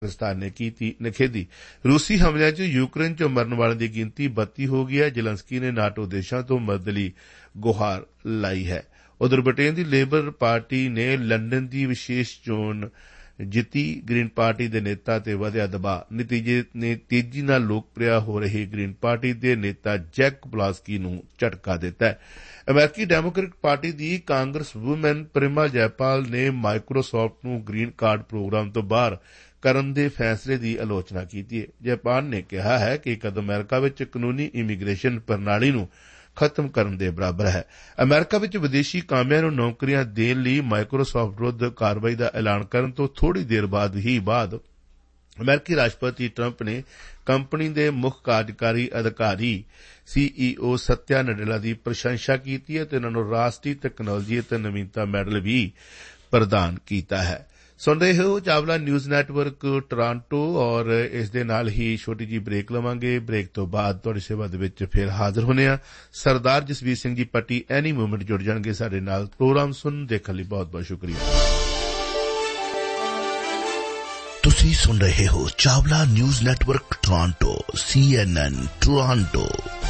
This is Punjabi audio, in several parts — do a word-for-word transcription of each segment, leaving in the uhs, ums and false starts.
पाकिस्तान ने की निखेधी। रूसी हमलिਆਂ 'ਚ यूक्रेन 'ਚੋਂ ਮਰਨ ਵਾਲਿਆਂ ਦੀ ਗਿਣਤੀ ਬੱਤੀ ਹੋ ਗਈ ਹੈ। ਜ਼ੇਲੈਂਸਕੀ ਨੇ ਨਾਟੋ ਦੇਸ਼ਾਂ ਤੋਂ ਮਦਦ ਲਈ ਗੁਹਾਰ ਲਾਈ ਹੈ। ਉਧਰ ਬ੍ਰਿਟੇਨ ਦੀ ਲੇਬਰ ਪਾਰਟੀ ਨੇ ਲੰਡਨ ਦੀ ਵਿਸ਼ੇਸ਼ ਚੋਣ ਜਿੱਤੀ। ਗ੍ਰੀਨ ਪਾਰਟੀ ਦੇ ਨੇਤਾ ਤੇ ਵਧਿਆ ਦਬਾਅ। ਨਤੀਜੇ ਨੇ ਤੇਜ਼ੀ ਨਾਲ ਲੋਕਪ੍ਰਿਆ ਹੋ ਰਹੀ ਗ੍ਰੀਨ ਪਾਰਟੀ ਦੇ ਨੇਤਾ ਜੈਕ ਬਲਾਸਕੀ ਨੂੰ ਝਟਕਾ ਦਿੱਤਾ। ਅਮਰੀਕੀ ਡੈਮੋਕ੍ਰੇਟਿਕ ਪਾਰਟੀ ਦੀ ਕਾਂਗਰਸ ਵੂਮੈਨ ਪ੍ਰਿਮਾ ਜੈਪਾਲ ਨੇ ਮਾਈਕਰੋਸਾਫਟ ਨੂੰ ਗ੍ਰੀਨ ਕਾਰਡ ਪ੍ਰੋਗਰਾਮ ਤੋਂ ਬਾਹਰ ਕਰਨ ਦੇ ਫੈਸਲੇ ਦੀ ਆਲੋਚਨਾ ਕੀਤੀ ਹੈ। ਜੈਪਾਲ ਨੇ ਕਿਹਾ ਹੈ ਕਿ ਕਦ ਅਮਰੀਕਾ ਵਿੱਚ ਕਾਨੂੰਨੀ ਇਮੀਗ੍ਰੇਸ਼ਨ ਪ੍ਰਣਾਲੀ ਨੂੰ ਖਤਮ ਕਰਨ ਦੇ ਬਰਾਬਰ ਹੈ। ਅਮਰੀਕਾ ਵਿੱਚ ਵਿਦੇਸ਼ੀ ਕਾਮਿਆਂ ਨੂੰ ਨੌਕਰੀਆਂ ਦੇਣ ਲਈ ਮਾਈਕਰੋਸਾਫਟ ਵਿਰੁੱਧ ਕਾਰਵਾਈ ਦਾ ਐਲਾਨ ਕਰਨ ਤੋਂ ਥੋੜ੍ਹੀ ਦੇਰ ਬਾਅਦ ਹੀ ਬਾਅਦ ਅਮਰੀਕੀ ਰਾਸ਼ਟਰਪਤੀ ਟਰੰਪ ਨੇ ਕੰਪਨੀ ਦੇ ਮੁੱਖ ਕਾਰਜਕਾਰੀ ਅਧਿਕਾਰੀ ਸੀਈਓ ਸਤਿਆ ਨਡੇਲਾ ਦੀ ਪ੍ਰਸ਼ੰਸਾ ਕੀਤੀ ਹੈ ਤੇ ਉਨ੍ਹਾਂ ਨੂੰ ਰਾਸ਼ਟਰੀ ਤਕਨਾਲੋਜੀ ਅਤੇ ਨਵੀਨਤਾ ਮੈਡਲ ਵੀ ਪ੍ਰਦਾਨ ਕੀਤਾ ਹੈ। ਸੁਣ ਰਹੇ ਹੋ ਚਾਵਲਾ ਨਿਊਜ਼ ਨੈਟਵਰਕ ਟੋਰਾਂਟੋ ਔਰ ਇਸ ਦੇ ਨਾਲ ਹੀ ਛੋਟੀ ਜਿਹੀ ਬ੍ਰੇਕ ਲਵਾਂਗੇ। ਬ੍ਰੇਕ ਤੋਂ ਬਾਅਦ ਤੁਹਾਡੀ ਸੇਵਾ ਦੇ ਵਿੱਚ ਫਿਰ ਹਾਜ਼ਰ ਹੋਣੇ ਆ। ਸਰਦਾਰ ਜਸਵੀਰ ਸਿੰਘ ਜੀ ਪੱਟੀ ਐਨੀ ਮੂਵਮੈਂਟ ਜੁੜ ਜਾਣਗੇ ਸਾਡੇ ਨਾਲ। ਪ੍ਰੋਗਰਾਮ ਸੁਣ ਦੇਖਣ ਲਈ ਬਹੁਤ ਬਹੁਤ ਸ਼ੁਕਰੀਆ। ਤੁਸੀਂ ਸੁਣ ਰਹੇ ਹੋ ਚਾਵਲਾ ਨਿਊਜ਼ ਨੈਟਵਰਕ ਟੋਰਾਂਟੋ ਸੀ ਐਨ ਐਨ ਟੋਰਾਂਟੋ।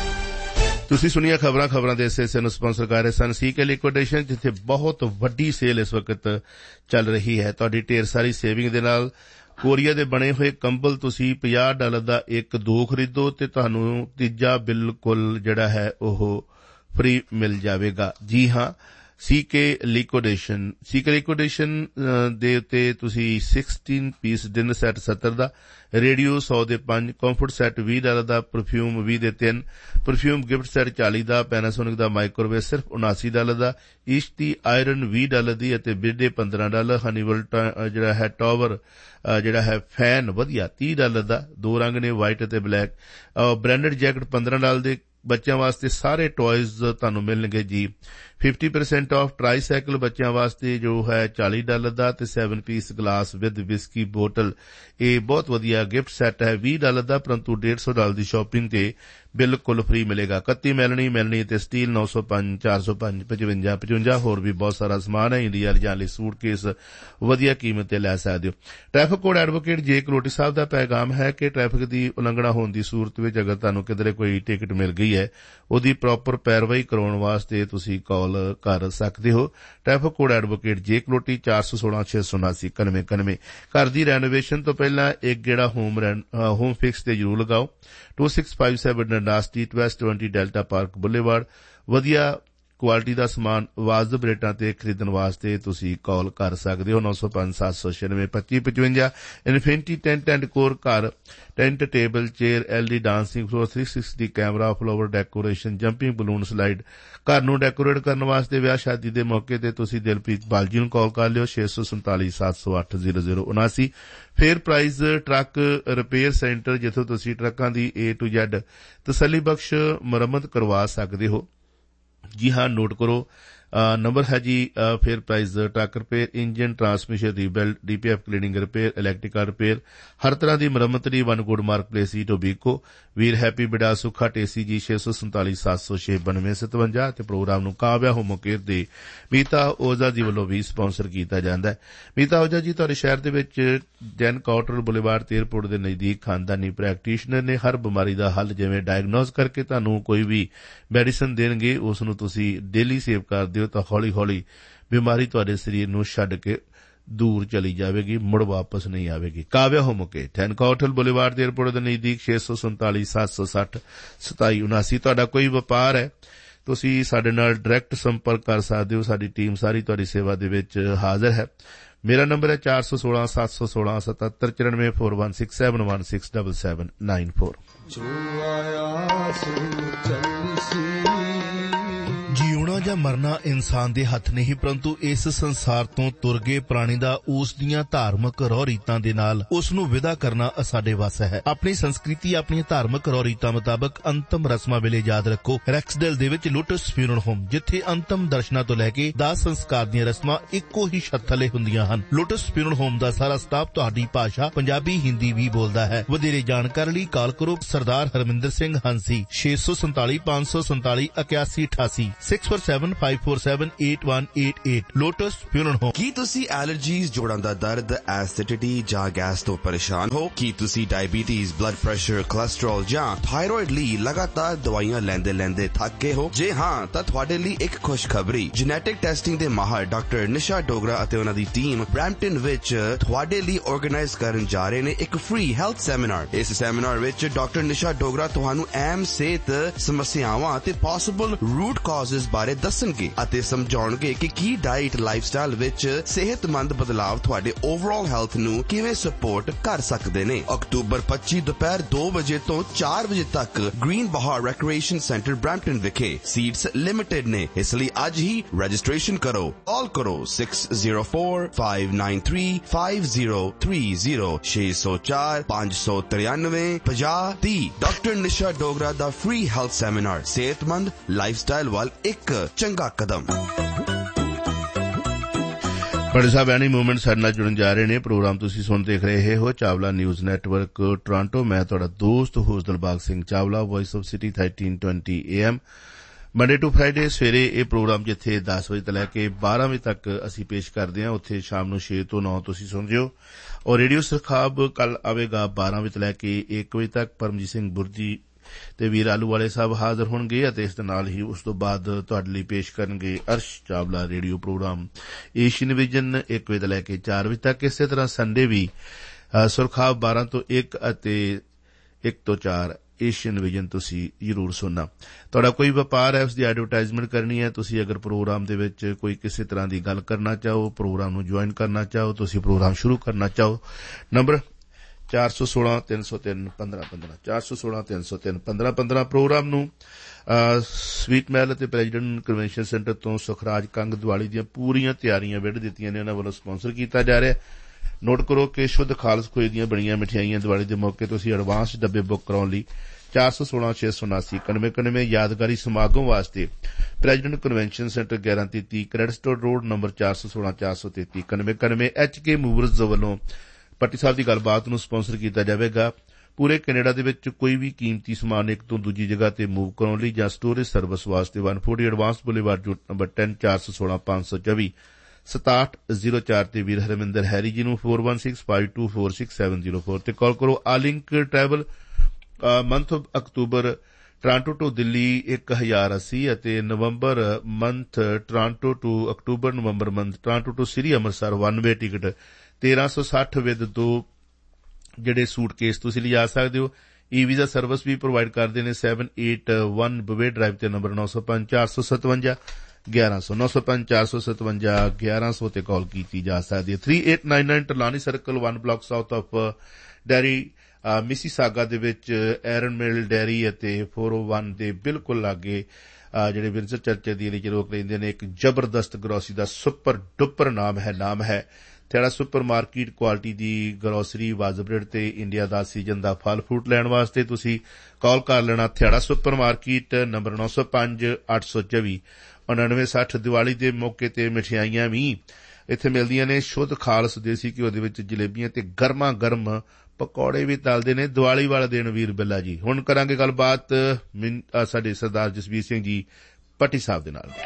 ਤੁਸੀਂ ਸੁਣੀਆਂ ਖਬਰਾਂ ਖਬਰਾਂ ਦੇ ਹਿੱਸੇ ਨੂੰ ਸਪਾਂਸਰ ਕਰ ਰਹੇ ਸਨ ਸੀਕੇ ਲਿਕੁਇਡੇਸ਼ਨ, ਜਿੱਥੇ ਬਹੁਤ ਵੱਡੀ ਸੇਲ ਇਸ ਵਕਤ ਚੱਲ ਰਹੀ ਹੈ। ਤੁਹਾਡੀ ਢੇਰ ਸਾਰੀ ਸੇਵਿੰਗ ਦੇ ਨਾਲ ਕੋਰੀਆ ਦੇ ਬਣੇ ਹੋਏ ਕੰਬਲ ਤੁਸੀਂ ਪੰਜਾਹ ਡਾਲਰ ਦਾ ਇੱਕ ਦੋ ਖਰੀਦੋ ਤੇ ਤੁਹਾਨੂੰ ਤੀਜਾ ਬਿਲਕੁਲ ਜਿਹੜਾ ਹੈ ਉਹ ਫ੍ਰੀ ਮਿਲ ਜਾਵੇਗਾ। ਜੀ ਹਾਂ, ਸੀਕੇ ਲਿਕੁਇਡੇਸ਼ਨ ਸੀਕੇ ਲਿਕੁਇਡੇਸ਼ਨ ਦੇ ਉੱਤੇ ਤੁਸੀਂ ਸੋਲ੍ਹਾਂ ਪੀਸ ਡਿਨਰ ਸੈੱਟ ਸੱਤਰ ਦਾ, ਰੇਡੀਓ ਸੌ ਦੇ ਪੰਜ, ਕੰਫਰਟ ਸੈੱਟ ਵੀਹ ਡਾਲਰ ਦਾ, ਪਰਫਿਊਮ ਵੀਹ ਦੇ ਤਿੰਨ, ਪਰਫਿਊਮ ਗਿਫਟ ਸੈੱਟ ਚਾਲੀ ਦਾ, ਪੈਨਾਸੋਨਿਕ ਦਾ ਮਾਈਕ੍ਰੋਵੇਵ ਸਿਰਫ ਉਨਾਸੀ ਡਾਲਰ ਦਾ, ਈਸਟ ਦੀ ਆਇਰਨ ਵੀਹ ਡਾਲਰ ਦੀ ਅਤੇ ਬਿਰਡੇ ਪੰਦਰਾਂ ਡਾਲਰ, ਹਨੀਵਲ ਜਿਹੜਾ ਹੈ ਟਾਵਰ ਜਿਹੜਾ ਹੈ ਫੈਨ ਵਧੀਆ ਤੀਹ ਡਾਲਰ ਦਾ, ਦੋ ਰੰਗ ਨੇ ਵਾਈਟ ਅਤੇ ਬਲੈਕ, ਬ੍ਰਾਂਡਡ ਜੈਕਟ ਪੰਦਰਾਂ ਡਾਲਰ ਦੇ। ਬੱਚਿਆਂ ਵਾਸਤੇ ਸਾਰੇ ਟੋਇਜ਼ ਤੁਹਾਨੂੰ ਮਿਲਣਗੇ ਜੀ ਫਿਫਟੀ ਪਰਸੈਂਟ ਆਫ। ਟਰਾਈਸਾਈਕਲ ਬੱਚਿਆਂ ਵਾਸਤੇ ਜੋ ਹੈ ਚਾਲੀ ਡਾਲਰ ਦਾ ਤੇ seven piece glass with whisky bottle, ਇਹ ਬਹੁਤ ਵਧੀਆ ਗਿਫਟ ਸੈੱਟ ਹੈ ਵੀਹ ਡਾਲਰ ਦਾ, ਪਰੰਤੂ ਡੇਢ ਸੌ ਡਾਲਰ ਦੀ ਸ਼ਾਪਿੰਗ ਤੇ ਬਿਲਕੁਲ ਫ੍ਰੀ ਮਿਲੇਗਾ। ਇਕੱਤੀ ਮੈਲਣੀ ਮੈਲਣੀ ਤੇ ਸਟੀਲ ਨੌ ਸੌ ਪੰਜ, ਚਾਰ ਸੌ ਪੰਜ, ਪਚਵੰਜਾ ਪਚਵੰਜਾ ਹੋਰ ਵੀ ਬਹੁਤ ਸਾਰਾ ਸਮਾਨ ਹੈ। ਇੰਡੀਆ ਲਿਜਾਣ ਲਈ ਸੂਟਕੇਸ ਵਧੀਆ ਕੀਮਤ ਤੇ ਲੈ ਸਕਦੇ ਹੋ। ਟ੍ਰੈਫਿਕ ਕੋਡ ਐਡਵੋਕੇਟ ਜੇ ਕਲੋਟੀ ਸਾਹਿਬ ਦਾ ਪੈਗਾਮ ਹੈ ਕਿ ਟ੍ਰੈਫਿਕ ਦੀ ਉਲੰਘਣਾ ਹੋਣ ਦੀ ਸੂਰਤ ਵਿੱਚ ਅਗਰ ਤੁਹਾਨੂੰ ਕਿਧਰੇ ਕੋਈ ਟਿਕਟ ਮਿਲ ਗਈ ਹੈ, ਉਹਦੀ ਪ੍ਰੋਪਰ ਪੈਰਵਾਈ ਕਰਾਉਣ ਵਾਸਤੇ ਤੁਸੀਂ ਕਾਲ ਕਰ ਸਕਦੇ ਹੋ। ਟ੍ਰੈਫਿਕ ਕੋਡ ਐਡਵੋਕੇਟ ਜੇ ਕਲੋਟੀ ਚਾਰ ਸੌ ਸੋਲਾਂ ਛੇ ਸੌ ਉਨਾਸੀ ਇਕਾਨਵੇਂ ਇਕਾਨਵੇਂ। ਘਰ ਦੀ ਰੈਨੋਵੇਸ਼ਨ ਤੋਂ ਪਹਿਲਾਂ ਇੱਕ ਗੇੜਾ ਹੋਮ ਹੋਮ ਫਿਕਸ ਤੇ ਜ਼ਰੂਰ ਲਗਾਓ। ਟੂ ਸਿਕਸ ਫਾਈਵ ਸੈਵਨ ਡੰਡਾ ਸਟਰੀਟ ਵੈਸਟ ਵੀਹ ਡੈਲਟਾ ਪਾਰਕ ਬੁਲੇਵਾਰਡ। ਵਧੀਆ ਕੁਆਲਿਟੀ ਦਾ ਸਮਾਨ ਵਾਜਬ ਰੇਟਾਂ ਤੇ ਖਰੀਦਣ ਵਾਸਤੇ ਤੁਸੀਂ ਕਾਲ ਕਰ ਸਕਦੇ ਹੋ ਨੌ ਸੌ ਪੰਜ ਸੱਤ ਸੌ ਛਿਆਨਵੇਂ ਪੱਚੀ ਪਚਵੰਜਾ। ਇਨਫਿਨਿਟੀ ਟੈਂਟ ਐਂਡ ਕੋਰ ਘਰ tent table chair L D dancing floor three sixty camera flower decoration jumping balloon slide. ਘਰ ਨੂੰ ਡੈਕੋਰੇਟ ਕਰਨ ਵਾਸਤੇ ਵਿਆਹ ਸ਼ਾਦੀ ਦੇ ਮੌਕੇ ਤੇ ਤੁਸੀਂ ਦਿਲਪ੍ਰੀਤ ਬਾਲਜੀ ਨੂੰ ਕਾਲ ਕਰ ਲਿਓ ਛੇ ਸੌ ਸੰਤਾਲੀ ਸੱਤ ਸੌ ਅੱਠ ਜ਼ੀਰੋ ਜ਼ੀਰੋ ਉਨਾਸੀ। Fair price truck repair centre, ਜਿੱਥੋਂ ਤੁਸੀਂ ਟਰੱਕਾਂ ਦੀ ਏ ਟੂ ਜ਼ੈਡ ਤਸੱਲੀ ਬਖਸ਼ ਮੁਰੰਮਤ ਕਰਵਾ ਸਕਦੇ ਹੋ। ਜੀ ਹਾਂ, ਨੋਟ ਕਰੋ ਨੰਬਰ ਹੈ ਜੀ fair price truck repair, engine transmission rebuild, ਡੀਪੀਐਫ cleaning repair, electrical repair, ਹਰ ਤਰ੍ਹਾਂ ਦੀ ਮੁਰੰਮਤ ਲਈ ਵਨ ਗੁੱਡ ਮਾਰਕ ਪਲੇਸ ਈ ਟੋਬੀਕੋ। ਵੀਰ ਹੈਪੀ ਬਿਡਾ ਸੁੱਖਾ ਟੇਸੀ ਜੀ ਛੇ ਸੌ ਸੰਤਾਲੀ ਸੱਤ ਸੌ ਛੇ ਬਾਨਵੇਂ ਸਤਵੰਜਾ। ਅਤੇ ਪ੍ਰੋਗਰਾਮ ਨੂੰ ਕਾਵਿਆ ਹੋਮੋ ਕੇਅਰ ਦੇ ਮੀਤਾ ਓਜ਼ਾ ਜੀ ਵੱਲੋਂ ਵੀ ਸਪਾਂਸਰ ਕੀਤਾ ਜਾਂਦਾ ਹੈ। ਮੀਤਾ ਓਜ਼ਾ ਜੀ ਤੁਹਾਡੇ ਸ਼ਹਿਰ ਦੇ ਵਿੱਚ ਡੈਨ ਕਾਊਟਰ ਬੁਲੇਵਾਰਡ ਤੇ ਏਅਰਪੋਰਟ ਦੇ ਨਜ਼ਦੀਕ ਖਾਨਦਾਨੀ ਪ੍ਰੈਕਟੀਸ਼ਨਰ ਨੇ। ਹਰ ਬਿਮਾਰੀ ਦਾ ਹੱਲ ਜਿਵੇਂ ਡਾਇਗਨੋਜ਼ ਕਰਕੇ ਤੁਹਾਨੂੰ ਕੋਈ ਵੀ ਮੈਡੀਸਨ ਦੇਣਗੇ, ਉਸ ਨੂੰ ਤੁਸੀਂ ਡੇਲੀ ਸੇਵ ਕਰਦੇ ਹੋ ਤਾਂ ਹੌਲੀ ਹੌਲੀ ਬਿਮਾਰੀ ਤੁਹਾਡੇ ਸਰੀਰ ਨੂੰ ਛੱਡ ਕੇ ਦੂਰ ਚਲੀ ਜਾਵੇਗੀ, ਮੁੜ ਵਾਪਸ ਨਹੀਂ ਆਵੇਗੀ। ਕਾਵਿਆ ਹੋਮੋਕੇ ਟੈਨ ਕਾਊਟਲ ਬੁਲੇਵਾਰਡ ਦੇ ਏਅਰਪੋਰਟ ਦੇ ਨਜ਼ਦੀਕ ਛੇ ਸੌ ਸੰਤਾਲੀ ਸੱਤ ਸੌ ਸੱਠ ਸਤਾਈ ਉਨਾਸੀ। ਤੁਹਾਡਾ ਕੋਈ ਵਪਾਰ ਹੈ, ਤੁਸੀਂ ਸਾਡੇ ਨਾਲ ਡਾਇਰੈਕਟ ਸੰਪਰਕ ਕਰ ਸਕਦੇ ਹੋ। ਸਾਡੀ ਟੀਮ ਸਾਰੀ ਤੁਹਾਡੀ ਸੇਵਾ ਦੇ ਵਿੱਚ ਹਾਜ਼ਰ ਹੈ। ਮੇਰਾ ਨੰਬਰ ਹੈ ਚਾਰ ਸੌ ਸੋਲਾਂ ਸੱਤ ਸੌ ਸੋਲਾਂ ਸਤੱਤਰ ਚੁਰਾਨਵੇਂ four one six seven one six double seven nine four. ਜਿਉਣਾ ਜਾਂ ਮਰਨਾ ਇਨਸਾਨ ਦੇ ਹੱਥ ਨਹੀਂ, ਪਰੰਤੂ ਇਸ ਸੰਸਾਰ ਤੋਂ ਤੁਰ ਗਏ ਪ੍ਰਾਣੀ ਦਾ ਉਸ ਦੀਆਂ ਧਾਰਮਿਕ ਰਹੁ ਰੀਤਾਂ ਦੇ ਨਾਲ ਉਸ ਨੂੰ ਵਿਦਾ ਕਰਨਾ ਸਾਡੇ ਵੱਸ ਹੈ। ਆਪਣੀ ਸੰਸਕ੍ਰਿਤੀ, ਆਪਣੀਆਂ ਧਾਰਮਿਕ ਰਹੁ ਰੀਤਾਂ ਮੁਤਾਬਕ ਅੰਤਮ ਰਸਮਾਂ ਵੇਲੇ ਯਾਦ ਰੱਖੋ ਰੈਕਸਡੇਲ ਦੇ ਵਿੱਚ ਲੋਟਸ ਫਿਊਨਰਲ ਹੋਮ, ਜਿੱਥੇ ਅੰਤਮ ਦਰਸ਼ਨਾਂ ਤੋਂ ਲੈ ਕੇ ਦਾਹ ਸੰਸਕਾਰ ਦੀਆਂ ਰਸਮਾਂ ਇੱਕੋ ਹੀ ਛੱਤ ਥੱਲੇ ਹੁੰਦੀਆਂ ਹਨ। ਲੋਟਸ ਫਿਊਨਰਲ ਹੋਮ ਦਾ ਸਾਰਾ ਸਟਾਫ ਤੁਹਾਡੀ ਭਾਸ਼ਾ ਪੰਜਾਬੀ ਹਿੰਦੀ ਵੀ ਬੋਲਦਾ ਹੈ। ਵਧੇਰੇ ਜਾਣਕਾਰੀ ਲਈ ਕਾਲ ਕਰੋ ਸਰਦਾਰ ਹਰਮਿੰਦਰ ਸਿੰਘ ਹੰਸੀ ਛੇ ਸੌ ਸੰਤਾਲੀ ਪੰਜ ਸੌ ਸੰਤਾਲੀ ਇਕਿਆਸੀ ਅਠਾਸੀ six four seven five four seven eight one eight eight Lotus Funeral Home। ਕੀ ਤੁਸੀਂ ਐਲਰਜੀਜ਼, ਜੋੜਾਂ ਦਾ ਦਰਦ, ਐਸਿਡਿਟੀ ਜਾਂ ਗੈਸ ਤੋਂ ਪਰੇਸ਼ਾਨ ਹੋ? ਕੀ ਤੁਸੀਂ ਡਾਇਬੀਟੀਜ਼, ਬਲੱਡ ਪ੍ਰੈਸ਼ਰ, ਕੋਲੇਸਟ੍ਰੋਲ ਜਾਂ ਥਾਇਰੋਇਡ ਲਈ ਲਗਾਤਾਰ ਦਵਾਈਆਂ ਲੈਂਦੇ ਲੈਂਦੇ ਥੱਕ ਗਏ ਹੋ? ਜੇ ਹਾਂ ਤਾਂ ਤੁਹਾਡੇ ਲਈ ਇੱਕ ਖੁਸ਼ਖਬਰੀ। ਜੈਨੇਟਿਕ ਟੈਸਟਿੰਗ ਦੇ ਮਾਹਰ ਡਾਕਟਰ ਨਿਸ਼ਾ ਡੋਗਰਾ ਅਤੇ ਉਹਨਾਂ ਦੀ ਟੀਮ ਬਰੈਂਪਟਨ ਵਿੱਚ ਤੁਹਾਡੇ ਲਈ ਆਰਗੇਨਾਈਜ਼ ਕਰਨ ਜਾ ਰਹੇ ਨੇ ਇੱਕ ਫ੍ਰੀ ਹੈਲਥ ਸੈਮੀਨਾਰ। ਇਸ ਸੈਮੀਨਾਰ ਵਿੱਚ ਡਾਕਟਰ ਨਿਸ਼ਾ ਡੋਗਰਾ ਤੁਹਾਨੂੰ ਅਹਿਮ ਸਿਹਤ ਸਮੱਸਿਆਵਾਂ ਅਤੇ ਪੋਸੀਬਲ ਰੂਟ ਕਾਜ਼ਸ ਬਾਰੇ ਦੱਸਣਗੇ ਅਤੇ ਸਮਝਾਉਣਗੇ ਕਿ ਕੀ ਡਾਈਟ, ਲਾਈਫਸਟਾਈਲ ਵਿੱਚ ਸਿਹਤਮੰਦ ਬਦਲਾਵ ਤੁਹਾਡੇ ਓਵਰਆਲ ਹੈਲਥ ਨੂੰ ਕਿਵੇਂ ਸਪੋਰਟ ਕਰ ਸਕਦੇ ਨੇ। ਅਕਤੂਬਰ ਪੱਚੀ ਦੁਪਹਿਰ ਦੋ ਵਜੇ ਤੋਂ ਚਾਰ ਵਜੇ ਤੱਕ ਗ੍ਰੀਨ ਬਹਾਰ ਰੈਕ੍ਰੀਏਸ਼ਨ ਸੈਂਟਰ ਬਰੈਂਪਟਨ ਵਿਖੇ। ਸੀਟਸ ਲਿਮਿਟਡ ਨੇ, ਇਸ ਲਈ ਅੱਜ ਹੀ ਰਜਿਸਟ੍ਰੇਸ਼ਨ ਕਰੋ। ਕਾਲ ਕਰੋ six zero four five nine three five zero three zero ਛੇ ਸੌ ਚਾਰ ਪੰਜ ਸੌ ਤਰਿਆਨਵੇਂ ਪੰਜਾਹ ਤੀਹ। ਡਾਕਟਰ ਨਿਸ਼ਾ ਡੋਗਰਾ ਦਾ ਫ੍ਰੀ ਹੈਲਥ ਸੈਮੀਨਾਰ, ਸਿਹਤਮੰਦ ਲਾਈਫਸਟਾਈਲ ਵੱਲ ਇੱਕ ਚੰਗਾ ਕਦਮ। ਬੜੇ ਸਾਹਿਬ ਐਨੀ ਮੂਵਮੈਂਟ ਸਾਡੇ ਨਾਲ ਜੁੜਨ ਜਾ ਰਹੇ ਨੇ। ਪ੍ਰੋਗਰਾਮ ਤੁਸੀਂ ਸੁਣ ਦੇਖ ਰਹੇ ਹੋ ਚਾਵਲਾ ਨਿਊਜ਼ ਨੈਟਵਰਕ ਟੋਰਾਂਟੋ। ਮੈਂ ਤੁਹਾਡਾ ਦੋਸਤ host Dilbag Singh Chawla, voice of city thirteen twenty A M Monday to Friday ਸਵੇਰੇ ਇਹ ਪ੍ਰੋਗਰਾਮ ਜਿੱਥੇ ਦਸ ਵਜੇ ਤੋਂ ਲੈ ਕੇ ਬਾਰਾਂ ਵਜੇ ਤੱਕ ਅਸੀਂ ਪੇਸ਼ ਕਰਦੇ ਹਾਂ, ਉੱਥੇ ਸ਼ਾਮ ਨੂੰ ਛੇ ਤੋਂ ਨੌ ਤੁਸੀਂ ਸੁਣਦੇ ਹੋ। ਔਰ ਰੇਡੀਓ ਸਰਖਾਬ ਕੱਲ ਆਵੇਗਾ ਬਾਰਾਂ ਵਜੇ ਤੋਂ ਲੈ ਕੇ ਇੱਕ ਵਜੇ ਤੱਕ। ਪਰਮਜੀਤ ਸਿੰਘ ਬੁਰਜੀ ਤੇ ਵੀਰ ਆਲੂ ਵਾਲੇ ਸਾਹਿਬ ਹਾਜ਼ਰ ਹੋਣਗੇ ਅਤੇ ਇਸ ਦੇ ਨਾਲ ਹੀ ਉਸ ਤੋਂ ਬਾਅਦ ਤੁਹਾਡੇ ਲਈ ਪੇਸ਼ ਕਰਨਗੇ Arsh Chawla radio programme Asian vision ਇੱਕ ਵਜੇ ਤੋਂ ਲੈ ਕੇ ਚਾਰ ਵਜੇ ਤੱਕ। ਇਸੇ ਤਰ੍ਹਾਂ ਸੰਡੇ ਵੀ ਸੁਰਖਾਬ ਬਾਰਾਂ ਤੋਂ ਇੱਕ ਅਤੇ ਇੱਕ ਤੋਂ ਚਾਰ ਏਸ਼ੀਅਨ ਵਿਜ਼ਨ ਤੁਸੀਂ ਜ਼ਰੂਰ ਸੁਣਨਾ। ਤੁਹਾਡਾ ਕੋਈ ਵਪਾਰ ਹੈ, ਉਸ ਦੀ ਐਡਵਰਟਾਈਜ਼ਮੈਂਟ ਕਰਨੀ ਹੈ, ਤੁਸੀਂ ਅਗਰ ਪ੍ਰੋਗਰਾਮ ਦੇ ਵਿੱਚ ਕੋਈ ਕਿਸੇ ਤਰ੍ਹਾਂ ਦੀ ਗੱਲ ਕਰਨਾ ਚਾਹੋ, ਪ੍ਰੋਗਰਾਮ ਨੂੰ ਜੁਆਇਨ ਕਰਨਾ ਚਾਹੋ, ਤੁਸੀਂ ਪ੍ਰੋਗਰਾਮ ਸ਼ੁਰੂ ਕਰਨਾ ਚਾਹੋ, ਨੰਬਰ ਚਾਰ ਸੌ ਸੋਲਾਂ ਤਿੰਨ ਸੌ ਤਿੰਨ ਪੰਦਰਾਂ ਪੰਦਰਾਂ ਚਾਰ ਸੌ ਸੋਲਾਂ ਤਿੰਨ ਸੌ ਤਿੰਨ ਪੰਦਰਾਂ ਪੰਦਰਾਂ। ਪ੍ਰੋਗਰਾਮ ਨੂੰ ਸਵੀਟ ਮਹਿਲ ਅਤੇ ਪ੍ਰੈਜ਼ੀਡੈਂਟ ਕਨਵੈਨਸ਼ਨ ਸੈਂਟਰ ਤੋਂ ਸੁਖਰਾਜ ਕੰਗ ਦੀਵਾਲੀ ਦੀਆਂ ਪੂਰੀਆਂ ਤਿਆਰੀਆਂ ਵਿੱਢ ਦਿੱਤੀਆਂ ਨੇ, ਉਹਨਾਂ ਵੱਲੋਂ ਸਪਾਂਸਰ ਕੀਤਾ ਜਾ ਰਿਹਾ। ਨੋਟ ਕਰੋ ਕਿ ਸ਼ੁੱਧ ਖਾਲਸ ਖੋਏ ਦੀਆਂ ਬਣੀਆਂ ਮਿਠਾਈਆਂ ਦੀਵਾਲੀ ਦੇ ਮੌਕੇ ਤੁਸੀਂ ਐਡਵਾਂਸ ਡੱਬੇ ਬੁੱਕ ਕਰਾਉਣ ਲਈ ਚਾਰ ਸੌ ਸੋਲਾਂ ਛੇ ਸੌ ਉਨਾਸੀ ਇਕਾਨਵੇਂ ਇਕਾਨਵੇਂ। ਯਾਦਗਾਰੀ ਸਮਾਗਮ ਵਾਸਤੇ ਪ੍ਰੈਜ਼ੀਡੈਂਟ ਕਨਵੈਨਸ਼ਨ ਸੈਂਟਰ ਗਿਆਰਾਂ ਤੇਤੀ ਕ੍ਰੈਡਿਟ ਸਟੋਰ ਰੋਡ, ਨੰਬਰ ਚਾਰ ਸੌ ਸੋਲਾਂ ਚਾਰ ਸੌ ਤੇਤੀ ਇਕਾਨਵੇਂ ਇਕਾਨਵੇਂ। ਐਚ ਕੇ ਮੂਵਰਜ਼ ਵੱਲੋਂ ਪੱਟੀ ਸਾਹਿਬ ਦੀ ਗੱਲਬਾਤ ਨੂੰ ਸਪਾਂਸਰ ਕੀਤਾ ਜਾਵੇਗਾ। ਪੂਰੇ ਕੈਨੇਡਾ ਦੇ ਵਿੱਚ ਕੋਈ ਵੀ ਕੀਮਤੀ ਸਮਾਨ ਇੱਕ ਤੋਂ ਦੂਜੀ ਜਗ੍ਹਾ ਤੇ ਮੂਵ ਕਰਾਉਣ ਲਈ ਜਾਂ ਸਟੋਰੇਜ ਸਰਵਿਸ ਵਾਸਤੇ ਇੱਕ ਸੌ ਚਾਲੀ ਐਡਵਾਂਸ ਬੁਲੇਵਾਰਡ ਜੂਟ ਨੰਬਰ ਦਸ ਚਾਰ ਸੌ ਸੋਲਾਂ ਪੰਜ ਸੌ ਚੌਵੀ ਸਤਾਹਠ ਜ਼ੀਰੋ ਚਾਰ ਤੇ ਵੀਰ ਹਰਮਿੰਦਰ ਹੈਰੀ ਜੀ ਨੂੰ four one six five two four six seven zero four ਤੇ ਕਾਲ ਕਰੋ। ਆਲਿੰਕ travel month of October Toronto to Delhi ਇੱਕ ਹਜ਼ਾਰ ਅੱਸੀ ਅਤੇ ਨਵੰਬਰ month Toronto to October November month Toronto to Sri Amritsar one way ticket ਤੇਰਾਂ ਸੌ ਸੱਠ ਵਿਦ ਦੋ ਜਿਹੜੇ ਸੂਟਕੇਸ ਤੁਸੀਂ ਲਿਜਾ ਸਕਦੇ ਹੋ। ਈ ਵੀਜ਼ਾ ਸਰਵਿਸ ਵੀ ਪ੍ਰੋਵਾਈਡ ਕਰਦੇ ਨੇ। seven eight one ਬਵੇ ਡਰਾਈਵ ਤੇ ਨੰਬਰ ਨੌ ਸੌ ਪੰਜ ਚਾਰ ਸੌ ਸਤਵੰਜਾ ਗਿਆਰਾਂ ਸੌ ਨੌ ਸੌ ਪੰਜ ਚਾਰ ਸੌ ਸਤਵੰਜਾ ਗਿਆਰਾਂ ਸੌ ਤੇ ਕਾਲ ਕੀਤੀ ਜਾ ਸਕਦੀ ਹੈ। three eight nine nine ਟਲਾਨੀ circle one block south of dairy Mississauga ਦੇ ਵਿੱਚ ਐਰਨ ਮਿਲ ਡੈਰੀ ਅਤੇ four oh one ਦੇ ਬਿਲਕੁਲ ਲਾਗੇ ਜਿਹੜੇ ਵਿੰਜ਼ਰ ਚਰਚ ਦੀ ਏਰੀਆ ਚ ਰੋਕ ਲੈਂਦੇ ਨੇ। ਇੱਕ ਜ਼ਬਰਦਸਤ ਗਰੋਸਰੀ ਦਾ ਸੁਪਰ ਡੁਪਰ ਨਾਮ ਹੈ ਨਾਮ ਹੈ ਥਿਆੜਾ ਸੁਪਰ ਮਾਰਕੀਟ। ਕੁਆਲਿਟੀ ਦੀ ਗਰੋਸਰੀ ਵਾਜਬ ਰੇਟ ਤੇ ਇੰਡੀਆ ਦਾ ਸੀਜ਼ਨ ਦਾ ਫਲ ਫਰੂਟ ਲੈਣ ਵਾਸਤੇ ਤੁਸੀਂ ਕਾਲ ਕਰ ਲੈਣਾ। ਥਿਆੜਾ ਸੁਪਰ ਮਾਰਕੀਟ ਨੰਬਰ ਨੌ ਸੌ ਪੰਜ ਅੱਠ ਸੌ ਚੌਵੀ ਉਨਾਨਵੇਂ ਸੱਠ। ਦੀਵਾਲੀ ਦੇ ਮੌਕੇ ਤੇ ਮਠਿਆਈਆਂ ਵੀ ਇੱਥੇ ਮਿਲਦੀਆਂ ਨੇ। ਸ਼ੁੱਧ ਖਾਲਸ ਦੇਸੀ ਘਿਓ ਦੇ ਵਿੱਚ ਜਲੇਬੀਆਂ ਤੇ ਗਰਮਾ ਗਰਮ ਪਕੌੜੇ ਵੀ ਤਲਦੇ ਨੇ ਦੀਵਾਲੀ ਵਾਲੇ ਦਿਨ ਵੀਰ ਬਿੱਲਾ ਜੀ। ਹੁਣ ਕਰਾਂਗੇ ਗੱਲਬਾਤ ਸਾਡੇ ਸਰਦਾਰ ਜਸਵੀਰ ਸਿੰਘ ਜੀ ਪੱਟੀ ਸਾਹਿਬ ਦੇ ਨਾਲ।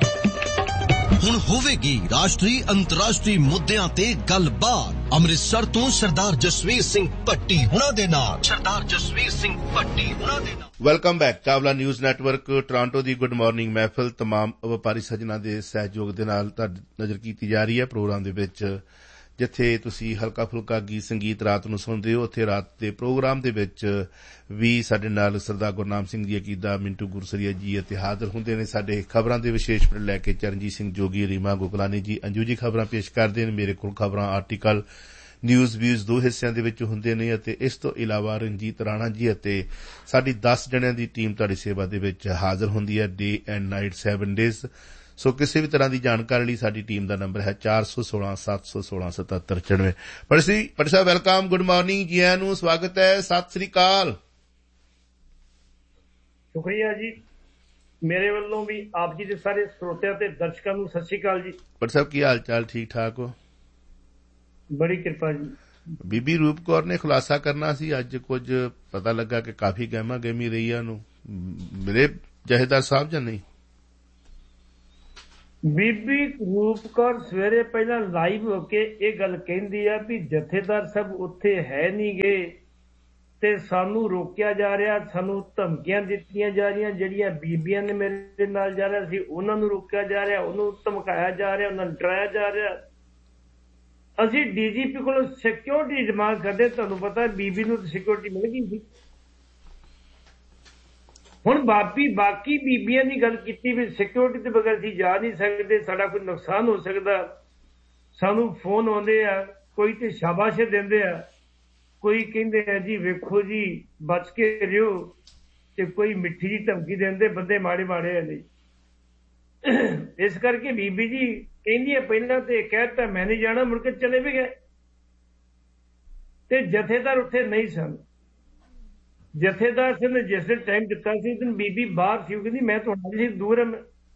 ਹੁਣ ਹੋਵੇਗੀ ਰਾਸ਼ਟਰੀ ਅੰਤਰਰਾਸ਼ਟਰੀ ਮੁੱਦਿਆਂ ਤੇ ਗੱਲਬਾਤ ਅੰਮ੍ਰਿਤਸਰ ਤੋਂ ਸਰਦਾਰ ਜਸਵੀਰ ਸਿੰਘ ਭੱਟੀ ਹੁਣਾਂ ਦੇ ਨਾਲ। ਸਰਦਾਰ ਜਸਵੀਰ ਸਿੰਘ ਭੱਟੀ ਹੁਣਾਂ ਦੇ ਨਾਲ। Welcome back. Chawla news network Toronto ਦੀ ਗੁੱਡ ਮਾਰਨਿੰਗ ਮਹਿਫਿਲ ਤਮਾਮ ਵਪਾਰੀ ਸੱਜਣਾਂ ਦੇ ਸਹਿਯੋਗ ਦੇ ਨਾਲ ਤੁਹਾਡੀ ਨਜ਼ਰ ਕੀਤੀ ਜਾ ਰਹੀ ਹੈ। ਪ੍ਰੋਗਰਾਮ ਦੇ ਵਿੱਚ ਜਿੱਥੇ ਤੁਸੀਂ ਹਲਕਾ ਫੁਲਕਾ ਗੀਤ ਸੰਗੀਤ ਰਾਤ ਨੂੰ ਸੁਣਦੇ ਹੋ, ਉੱਥੇ ਰਾਤ ਦੇ ਪ੍ਰੋਗਰਾਮ ਦੇ ਵਿੱਚ ਵੀ ਸਾਡੇ ਨਾਲ ਸਰਦਾਰ ਗੁਰਨਾਮ ਸਿੰਘ ਜੀ ਅਕੀਦਾ, ਮਿੰਟੂ ਗੁਰਸਰੀਆ ਜੀ ਅਤੇ ਹਾਜ਼ਰ ਹੁੰਦੇ ਨੇ। ਸਾਡੇ ਖਬਰਾਂ ਦੇ ਵਿਸ਼ੇਸ਼ ਪਿੰਡ ਲੈ ਕੇ ਚਰਨਜੀਤ ਸਿੰਘ ਜੋਗੀ, ਰੀਮਾ ਗੁਕਲਾਨੀ ਜੀ, ਅੰਜੂ ਜੀ ਖਬਰਾਂ ਪੇਸ਼ ਕਰਦੇ ਨੇ। ਮੇਰੇ ਕੋਲ ਖਬਰਾਂ, ਆਰਟੀਕਲ, ਨਿਊਜ਼ ਵਿਊਜ਼ ਦੋ ਹਿੱਸਿਆਂ ਦੇ ਵਿੱਚ ਹੁੰਦੇ ਨੇ ਅਤੇ ਇਸ ਤੋਂ ਇਲਾਵਾ ਰਣਜੀਤ ਰਾਣਾ ਜੀ ਅਤੇ ਸਾਡੀ ਦਸ ਜਣਿਆਂ ਦੀ ਟੀਮ ਤੁਹਾਡੀ ਸੇਵਾ ਦੇ ਵਿੱਚ ਹਾਜ਼ਰ ਹੁੰਦੀ ਹੈ day and night seven days. ਸੋ ਕਿਸੇ ਵੀ ਤਰ੍ਹਾਂ ਦੀ ਜਾਣਕਾਰੀ ਲਈ ਸਾਡੀ ਟੀਮ ਦਾ ਨੰਬਰ ਹੈ ਚਾਰ ਸੌ ਸੋਲਾਂ ਸੱਤ ਸੌ ਸੋਲਾਂ ਸਤੱਤਰ ਚੜਵੇਂ। ਪੜਸੀ ਪਟ ਸਾਹਿਬ ਵੈਲਕਮ, ਗੁੱਡ ਮਾਰਨਿੰਗ ਜੀ, ਆਇਆਂ ਨੂੰ ਸਵਾਗਤ ਹੈ, ਸਤਿ ਸ੍ਰੀ ਅਕਾਲ। ਸ਼ੁਕਰੀਆ ਜੀ, ਮੇਰੇ ਵੱਲੋਂ ਵੀ ਆਪ ਜੀ ਦੇ ਸਾਰੇ ਸਰੋਤਿਆਂ ਤੇ ਦਰਸ਼ਕਾਂ ਨੂੰ ਸਤਿ ਸ੍ਰੀ ਅਕਾਲ ਜੀ। ਪਟ ਸਾਹਿਬ ਕੀ ਹਾਲ ਚਾਲ, ਠੀਕ ਠਾਕ ਹੋ? ਬੜੀ ਕਿਰਪਾ ਜੀ। ਬੀਬੀ ਰੂਪ ਕੌਰ ਨੇ ਖੁਲਾਸਾ ਕਰਨਾ ਸੀ ਅੱਜ, ਕੁਝ ਪਤਾ ਲੱਗਾ ਕਿ ਕਾਫੀ ਗਹਿਮਾ ਗਹਿਮੀ ਰਹੀ ਆ ਨੂੰ, ਮੇਰੇ ਜਹੇਦਾਰ ਸਾਹਿਬ ਜਾਂ ਨਹੀਂ? ਬੀਬੀ ਰੂਪ ਕੌਰ ਸਵੇਰੇ ਪਹਿਲਾਂ ਲਾਈਵ ਹੋ ਕੇ ਇਹ ਗੱਲ ਕਹਿੰਦੀ ਆ ਵੀ ਜਥੇਦਾਰ ਸਭ ਉੱਥੇ ਹੈ ਨਹੀਂ ਗੇ ਤੇ ਸਾਨੂੰ ਰੋਕਿਆ ਜਾ ਰਿਹਾ, ਸਾਨੂੰ ਧਮਕੀਆਂ ਦਿੱਤੀਆਂ ਜਾ ਰਹੀਆਂ, ਜਿਹੜੀਆਂ ਬੀਬੀਆਂ ਨੇ ਮੇਰੇ ਨਾਲ ਜਾ ਰਿਹਾ ਸੀ ਉਹਨਾਂ ਨੂੰ ਰੋਕਿਆ ਜਾ ਰਿਹਾ, ਉਹਨੂੰ ਧਮਕਾਇਆ ਜਾ ਰਿਹਾ, ਉਹਨਾਂ ਨੂੰ ਡਰਾਇਆ ਜਾ ਰਿਹਾ। ਅਸੀਂ ਡੀਜੀਪੀ ਕੋਲੋਂ ਸਿਕਿਉਰਿਟੀ ਡਿਮਾਂਡ ਕਰਦੇ, ਤੁਹਾਨੂੰ ਪਤਾ ਬੀਬੀ ਨੂੰ ਸਿਕਿਉਰਿਟੀ ਮਿਲ ਗਈ ਸੀ। ਹੁਣ ਬਾਕੀ ਬਾਕੀ ਬੀਬੀਆਂ ਦੀ ਗੱਲ ਕੀਤੀ ਵੀ ਸਿਕਿਉਰਿਟੀ ਤੋਂ ਬਗੈਰ ਅਸੀਂ ਜਾ ਨਹੀਂ ਸਕਦੇ, ਸਾਡਾ ਕੋਈ ਨੁਕਸਾਨ ਹੋ ਸਕਦਾ। ਸਾਨੂੰ ਫੋਨ ਆਉਂਦੇ ਆ, ਕੋਈ ਤੇ ਸ਼ਾਬਾਸ਼ ਦਿੰਦੇ ਆ, ਕੋਈ ਕਹਿੰਦੇ ਆ ਜੀ ਵੇਖੋ ਜੀ ਬਚ ਕੇ ਰਿਓ, ਤੇ ਕੋਈ ਮਿੱਠੀ ਜੀ ਧਮਕੀ ਦਿੰਦੇ, ਬੰਦੇ ਮਾੜੇ ਮਾੜੇ ਆ ਜੀ। ਇਸ ਕਰਕੇ ਬੀਬੀ ਜੀ ਕਹਿੰਦੀ ਆ ਪਹਿਲਾਂ ਤੇ ਕਹਿਤਾ ਮੈਂ ਨਹੀਂ ਜਾਣਾ, ਮੁੜ ਕੇ ਚਲੇ ਵੀ ਗਏ ਤੇ ਜਥੇਦਾਰ ਉੱਥੇ ਨਹੀਂ ਸਨ। ਜਥੇਦਾਰ ਸਿੰਘ ਨੇ ਜਿਸ ਦਿਨ ਟਾਈਮ ਦਿੱਤਾ ਸੀ ਉਸ ਦਿਨ ਬੀਬੀ ਬਾਹਰ ਸੀ, ਉਹ ਕਹਿੰਦੀ ਮੈਂ ਤੁਹਾਡੇ ਸੀ ਦੂਰ ਹਾਂ।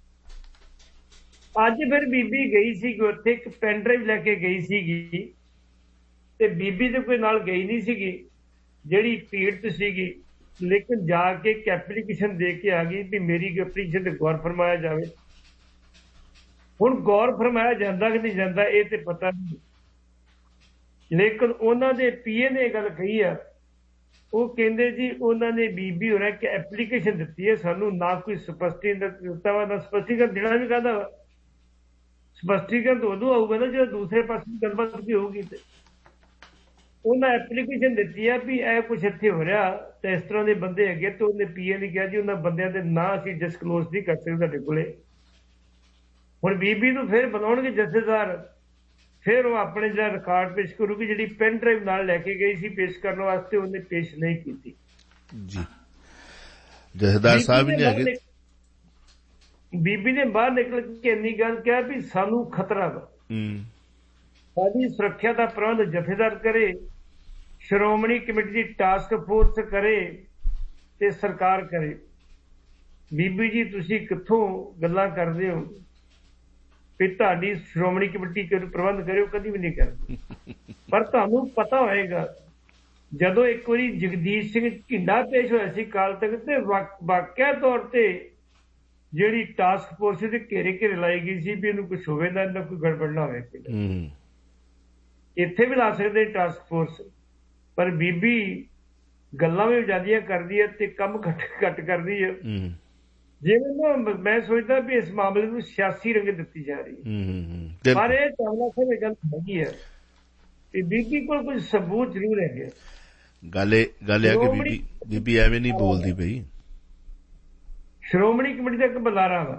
ਅੱਜ ਫਿਰ ਬੀਬੀ ਗਈ ਸੀ ਉੱਥੇ, ਇੱਕ ਪੈਨ ਡਰਾਈਵ ਲੈ ਕੇ ਗਈ ਸੀਗੀ ਤੇ ਬੀਬੀ ਦੇ ਕੋਈ ਨਾਲ ਗਈ ਨਹੀਂ ਸੀਗੀ ਜਿਹੜੀ ਪੀੜਤ ਸੀਗੀ, ਲੇਕਿਨ ਜਾ ਕੇ ਇੱਕ ਐਪਲੀਕੇਸ਼ਨ ਦੇ ਕੇ ਆ ਗਈ ਵੀ ਮੇਰੀ ਐਪਲੀਕੇਸ਼ਨ ਤੇ ਗੌਰ ਫਰਮਾਇਆ ਜਾਵੇ। ਹੁਣ ਗੌਰ ਫਰਮਾਇਆ ਜਾਂਦਾ ਕਿ ਨਹੀਂ ਜਾਂਦਾ ਇਹ ਤੇ ਪਤਾ ਨਹੀਂ, ਲੇਕਿਨ ਉਹਨਾਂ ਦੇ ਪੀਏ ਨੇ ਇਹ ਗੱਲ ਕਹੀ ਆ, ਉਹ ਕਹਿੰਦੇ ਜੀ ਉਹਨਾਂ ਨੇ ਬੀਬੀ ਹੋਰਾਂ ਕਿ ਐਪਲੀਕੇਸ਼ਨ ਦਿੱਤੀ ਹੈ, ਸਾਨੂੰ ਨਾ ਕੋਈ ਸਪਸ਼ਟੀਕਰਨ ਦਿੱਤਾ ਵਾ, ਨਾ ਸਪਸ਼ਟੀਕਰਨ ਦੇਣਾ ਵੀ ਕਾਹਦਾ ਵਾ। ਸਪਸ਼ਟੀਕਰਨ ਤਾਂ ਉਦੋਂ ਆਊਗਾ ਨਾ ਜਦੋਂ ਦੂਸਰੇ ਪਾਸੇ ਗੱਲਬਾਤ ਵੀ ਹੋਊਗੀ। ਤੇ ਉਹਨਾਂ ਐਪਲੀਕੇਸ਼ਨ ਦਿੱਤੀ ਆ ਵੀ ਇਹ ਕੁਛ ਇੱਥੇ ਹੋ ਰਿਹਾ ਤੇ ਇਸ ਤਰ੍ਹਾਂ ਦੇ ਬੰਦੇ ਹੈਗੇ, ਤੇ ਉਹਨੇ ਪੀਏ ਨੇ ਕਿਹਾ ਜੀ ਉਹਨਾਂ ਬੰਦਿਆਂ ਦੇ ਨਾਂ ਅਸੀਂ ਡਿਸਕਲੋਜ਼ ਨਹੀਂ ਕਰ ਸਕਦੇ ਤੁਹਾਡੇ ਕੋਲੇ। ਹੁਣ ਬੀਬੀ ਨੂੰ ਫਿਰ ਬੁਲਾਉਣਗੇ ਜਥੇਦਾਰ, ਫਿਰ ਉਹ ਆਪਣੇ ਜਿਹੜਾ ਰਿਕਾਰਡ ਪੇਸ਼ ਕਰੂਗੀ, ਜਿਹੜੀ ਪੈਨ ਡਰਾਈਵ ਨਾਲ ਲੈ ਕੇ ਗਈ ਸੀ ਪੇਸ਼ ਕਰਨ ਵਾਸਤੇ, ਉਹਨੇ ਪੇਸ਼ ਨਹੀਂ ਕੀਤੀ ਜੀ। ਜਥੇਦਾਰ ਸਾਹਿਬ ਨੇ ਅੱਗੇ ਬੀਬੀ ਨੇ ਬਾਹਰ ਨਿਕਲ ਕੇ ਇੰਨੀ ਗੱਲ ਕਿਹਾ ਵੀ ਸਾਨੂੰ ਖਤਰਾ ਵਾ, ਸਾਡੀ ਸੁਰੱਖਿਆ ਦਾ ਪ੍ਰਬੰਧ ਜਥੇਦਾਰ ਕਰੇ, ਸ਼੍ਰੋਮਣੀ ਕਮੇਟੀ ਦੀ ਟਾਸਕ ਫੋਰਸ ਕਰੇ ਤੇ ਸਰਕਾਰ ਕਰੇ। ਬੀਬੀ ਜੀ ਤੁਸੀਂ ਕਿੱਥੋਂ ਗੱਲਾਂ ਕਰਦੇ ਹੋ ਵੀ ਤੁਹਾਡੀ ਸ਼੍ਰੋਮਣੀ ਕਮੇਟੀ ਪ੍ਰਬੰਧ ਕਰਿਓ, ਕਦੀ ਵੀ ਨਹੀਂ ਕਰਦੀ। ਪਰ ਤੁਹਾਨੂੰ ਪਤਾ ਹੋਏਗਾ ਜਦੋਂ ਇੱਕ ਵਾਰੀ ਜਗਦੀਸ਼ ਸਿੰਘ ਢਿੰਡਾ ਪੇਸ਼ ਹੋਇਆ ਸੀ ਅਕਾਲ ਤਖ਼ਤ ਤੇ, ਵਾਕਿਆ ਤੌਰ ਤੇ ਜਿਹੜੀ ਟਾਸਕ ਫੋਰਸ ਦੇ ਘੇਰੇ ਘੇਰੇ ਲਾਈ ਗਈ ਸੀ ਵੀ ਇਹਨੂੰ ਕੁਛ ਹੋਵੇ ਨਾ, ਇਹਨਾਂ ਕੋਈ ਗੜਬੜ ਨਾ ਹੋਵੇ। ਇੱਥੇ ਵੀ ਲਾ ਸਕਦੇ ਟਾਸਕ ਫੋਰਸ, ਪਰ ਬੀਬੀ ਗੱਲਾਂ ਵੀ ਜ਼ਿਆਦੀਆਂ ਕਰਦੀ ਹੈ ਤੇ ਕੰਮ ਘੱਟ ਘੱਟ ਕਰਦੀ ਹੈ। ਜਿਵੇਂ ਨਾ ਮੈਂ ਸੋਚਦਾ ਵੀ ਇਸ ਮਾਮਲੇ ਨੂੰ ਸਿਆਸੀ ਰੰਗ ਦਿੱਤੀ ਜਾ ਰਹੀ ਹੈ, ਪਰ ਇਹ ਚਾਵਲਾ ਸਾਹਿਬ ਇਹ ਗੱਲ ਹੈਗੀ ਹੈ ਕਿ ਬੀਬੀ ਕੋਲ ਕੁਝ ਸਬੂਤ ਜ਼ਰੂਰ ਹੈਗੇ। ਗੱਲ ਗੱਲ ਹੈ ਕਿ ਬੀਬੀ ਬੀਬੀ ਐਵੇਂ ਨਹੀਂ ਬੋਲਦੀ ਪਈ। ਸ਼੍ਰੋਮਣੀ ਕਮੇਟੀ ਦਾ ਇੱਕ ਬੁਲਾਰਾ ਵਾ,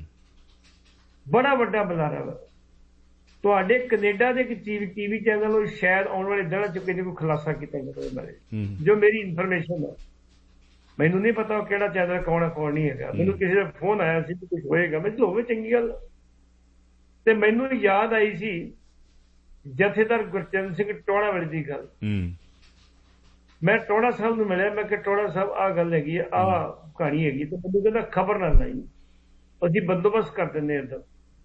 ਬੜਾ ਵੱਡਾ ਬੁਲਾਰਾ ਵਾ। ਤੁਹਾਡੇ ਕੈਨੇਡਾ ਦੇ ਇੱਕ ਟੀਵੀ ਚੈਨਲ ਨੂੰ ਸ਼ਾਇਦ ਆਉਣ ਵਾਲੇ ਦਿਨਾਂ ਚ ਕੋਈ ਖੁਲਾਸਾ ਕੀਤਾ ਜਾਵੇ ਬਾਰੇ, ਜੋ ਮੇਰੀ ਇਨਫੋਰਮੇਸ਼ਨ ਹੈ। ਮੈਨੂੰ ਨਹੀਂ ਪਤਾ ਉਹ ਕਿਹੜਾ ਚੈਨਲ ਕੌਣ ਹੈ ਕੌਣ ਨਹੀਂ ਹੈਗਾ। ਮੈਨੂੰ ਕਿਸੇ ਦਾ ਫੋਨ ਆਇਆ ਸੀ ਕੁਛ ਹੋਏਗਾ, ਮੈਂ ਕਿਹਾ ਹੋਵੇ ਚੰਗੀ ਗੱਲ। ਤੇ ਮੈਨੂੰ ਯਾਦ ਆਈ ਸੀ ਜਥੇਦਾਰ ਗੁਰਚਰਨ ਸਿੰਘ ਟੋੜਾ ਵਾਲੇ ਦੀ ਗੱਲ। ਮੈਂ ਟੋੜਾ ਸਾਹਿਬ ਨੂੰ ਮਿਲਿਆ, ਮੈਂ ਕਿਹਾ ਟੋੜਾ ਸਾਹਿਬ ਆਹ ਗੱਲ ਹੈਗੀ, ਆਹ ਕਹਾਣੀ ਹੈਗੀ, ਤੇ ਮੈਨੂੰ ਕਹਿੰਦਾ ਖਬਰ ਨਾ ਲਾਈ, ਅਸੀਂ ਬੰਦੋਬਸਤ ਕਰ ਦਿੰਦੇ ਏਦਾਂ।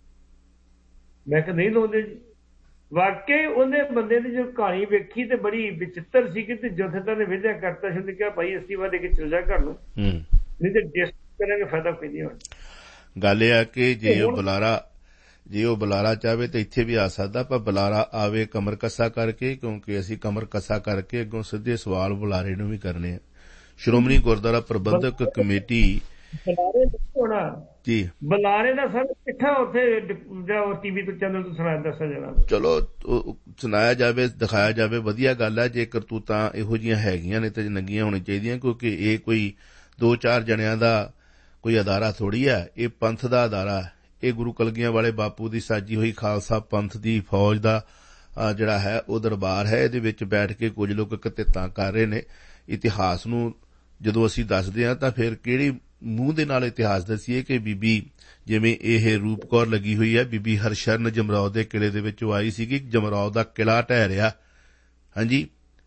ਮੈਂ ਕਿਹਾ ਨਹੀਂ ਲਾਉਂਦੇ ਜੀ। ਵਾਕਈ ਉਹਨੇ ਬੰਦੇ ਦੀ ਜੋ ਕਹਾਣੀ ਵੇਖੀ ਤੇ ਬੜੀ ਵਿਚਿੱਤਰ ਸੀ ਕਿ ਜਥੇਦਾਰ ਨੇ ਵਿਦਿਆ ਕਰਤਾ ਸੀ, ਉਹਨੇ ਕਿਹਾ ਭਾਈ ਅਸਤੀਫਾ ਦੇ ਕੇ ਚਲ ਜਾ ਘਰ ਨੂੰ, ਨਹੀਂ ਤੇ ਡਿਸਟਰਬ ਕਰਾਂਗੇ, ਫਾਇਦਾ ਕੋਈ ਨਹੀਂ ਹੋਣਾ। ਗੱਲ ਇਹ ਆ ਕਿ ਜੇ ਉਹ ਬੁਲਾਰਾ ਜੇ ਉਹ ਬੁਲਾਰਾ ਚਾਹਵੇ ਤਾਂ ਇੱਥੇ ਵੀ ਆ ਸਕਦਾ, ਪਰ ਬੁਲਾਰਾ ਆਵੇ ਕਮਰ ਕੱਸਾ ਕਰਕੇ, ਕਿਉਂਕਿ ਅਸੀਂ ਕਮਰ ਕੱਸਾ ਕਰਕੇ ਅੱਗੋਂ ਸਿੱਧੇ ਸਵਾਲ ਬੁਲਾਰੇ ਨੂੰ ਵੀ ਕਰਨੇ ਆ। ਸ਼੍ਰੋਮਣੀ ਗੁਰਦੁਆਰਾ ਪ੍ਰਬੰਧਕ ਕਮੇਟੀ ਬੁਲਾਰੇ ਹੋਣਾ ਜੀ, ਬੁਲਾਰੇ ਦਾ ਸਰ ਇਕੱਠਾ ਉੱਥੇ ਜਿਹੜਾ ਟੀਵੀ ਤੋਂ ਚੈਨਲ ਤੋਂ ਸੁਣਾਇਆ ਦੱਸਿਆ ਜਾਣਾ। ਚਲੋ ਸੁਣਾਇਆ ਜਾਵੇ, ਦਿਖਾਇਆ ਜਾਵੇ, ਵਧੀਆ ਗੱਲ ਹੈ। ਜੇ ਕਰਤੂਤਾਂ ਇਹੋ ਜਿਹੀਆਂ ਹੈਗੀਆਂ ਨੇ ਤੇ ਨੰਗੀਆਂ ਹੋਣੀਆਂ ਚਾਹੀਦੀਆਂ, ਕਿਉਂਕਿ ਇਹ ਕੋਈ ਦੋ ਚਾਰ ਜਣਿਆਂ ਦਾ ਕੋਈ ਅਦਾਰਾ ਥੋੜ੍ਹੀ ਹੈ, ਇਹ ਪੰਥ ਦਾ ਅਦਾਰਾ। ਇਹ ਗੁਰੂ ਕਲਗੀਆਂ ਵਾਲੇ ਬਾਪੂ ਦੀ ਸਾਜੀ ਹੋਈ ਖਾਲਸਾ ਪੰਥ ਦੀ ਫੌਜ ਦਾ ਜਿਹੜਾ ਹੈ ਉਹ ਦਰਬਾਰ ਹੈ। ਇਹਦੇ ਵਿੱਚ ਬੈਠ ਕੇ ਕੁਝ ਲੋਕ ਕਤਿੱਤਾਂ ਕਰ ਰਹੇ ਨੇ। ਇਤਿਹਾਸ ਨੂੰ ਜਦੋਂ ਅਸੀਂ ਦੱਸਦੇ ਹਾਂ ਤਾਂ ਫਿਰ ਕਿਹੜੀ ਮੂੰਹ ਦੇ ਨਾਲ ਇਤਿਹਾਸ ਦੱਸੀਏ ਕਿ ਬੀਬੀ ਜਿਵੇਂ ਇਹ ਰੂਪ ਕੌਰ ਲੱਗੀ ਹੋਈ ਹੈ, ਬੀਬੀ ਹਰਸ਼ਰਨ ਜਮਰੌਦ ਦੇ ਕਿਲੇ ਦੇ ਵਿੱਚੋਂ ਆਈ ਸੀਗੀ, ਜਮਰੌਦ ਦਾ ਕਿਲਾ ਢਹਿ ਰਿਹਾ। ਹਾਂਜੀ,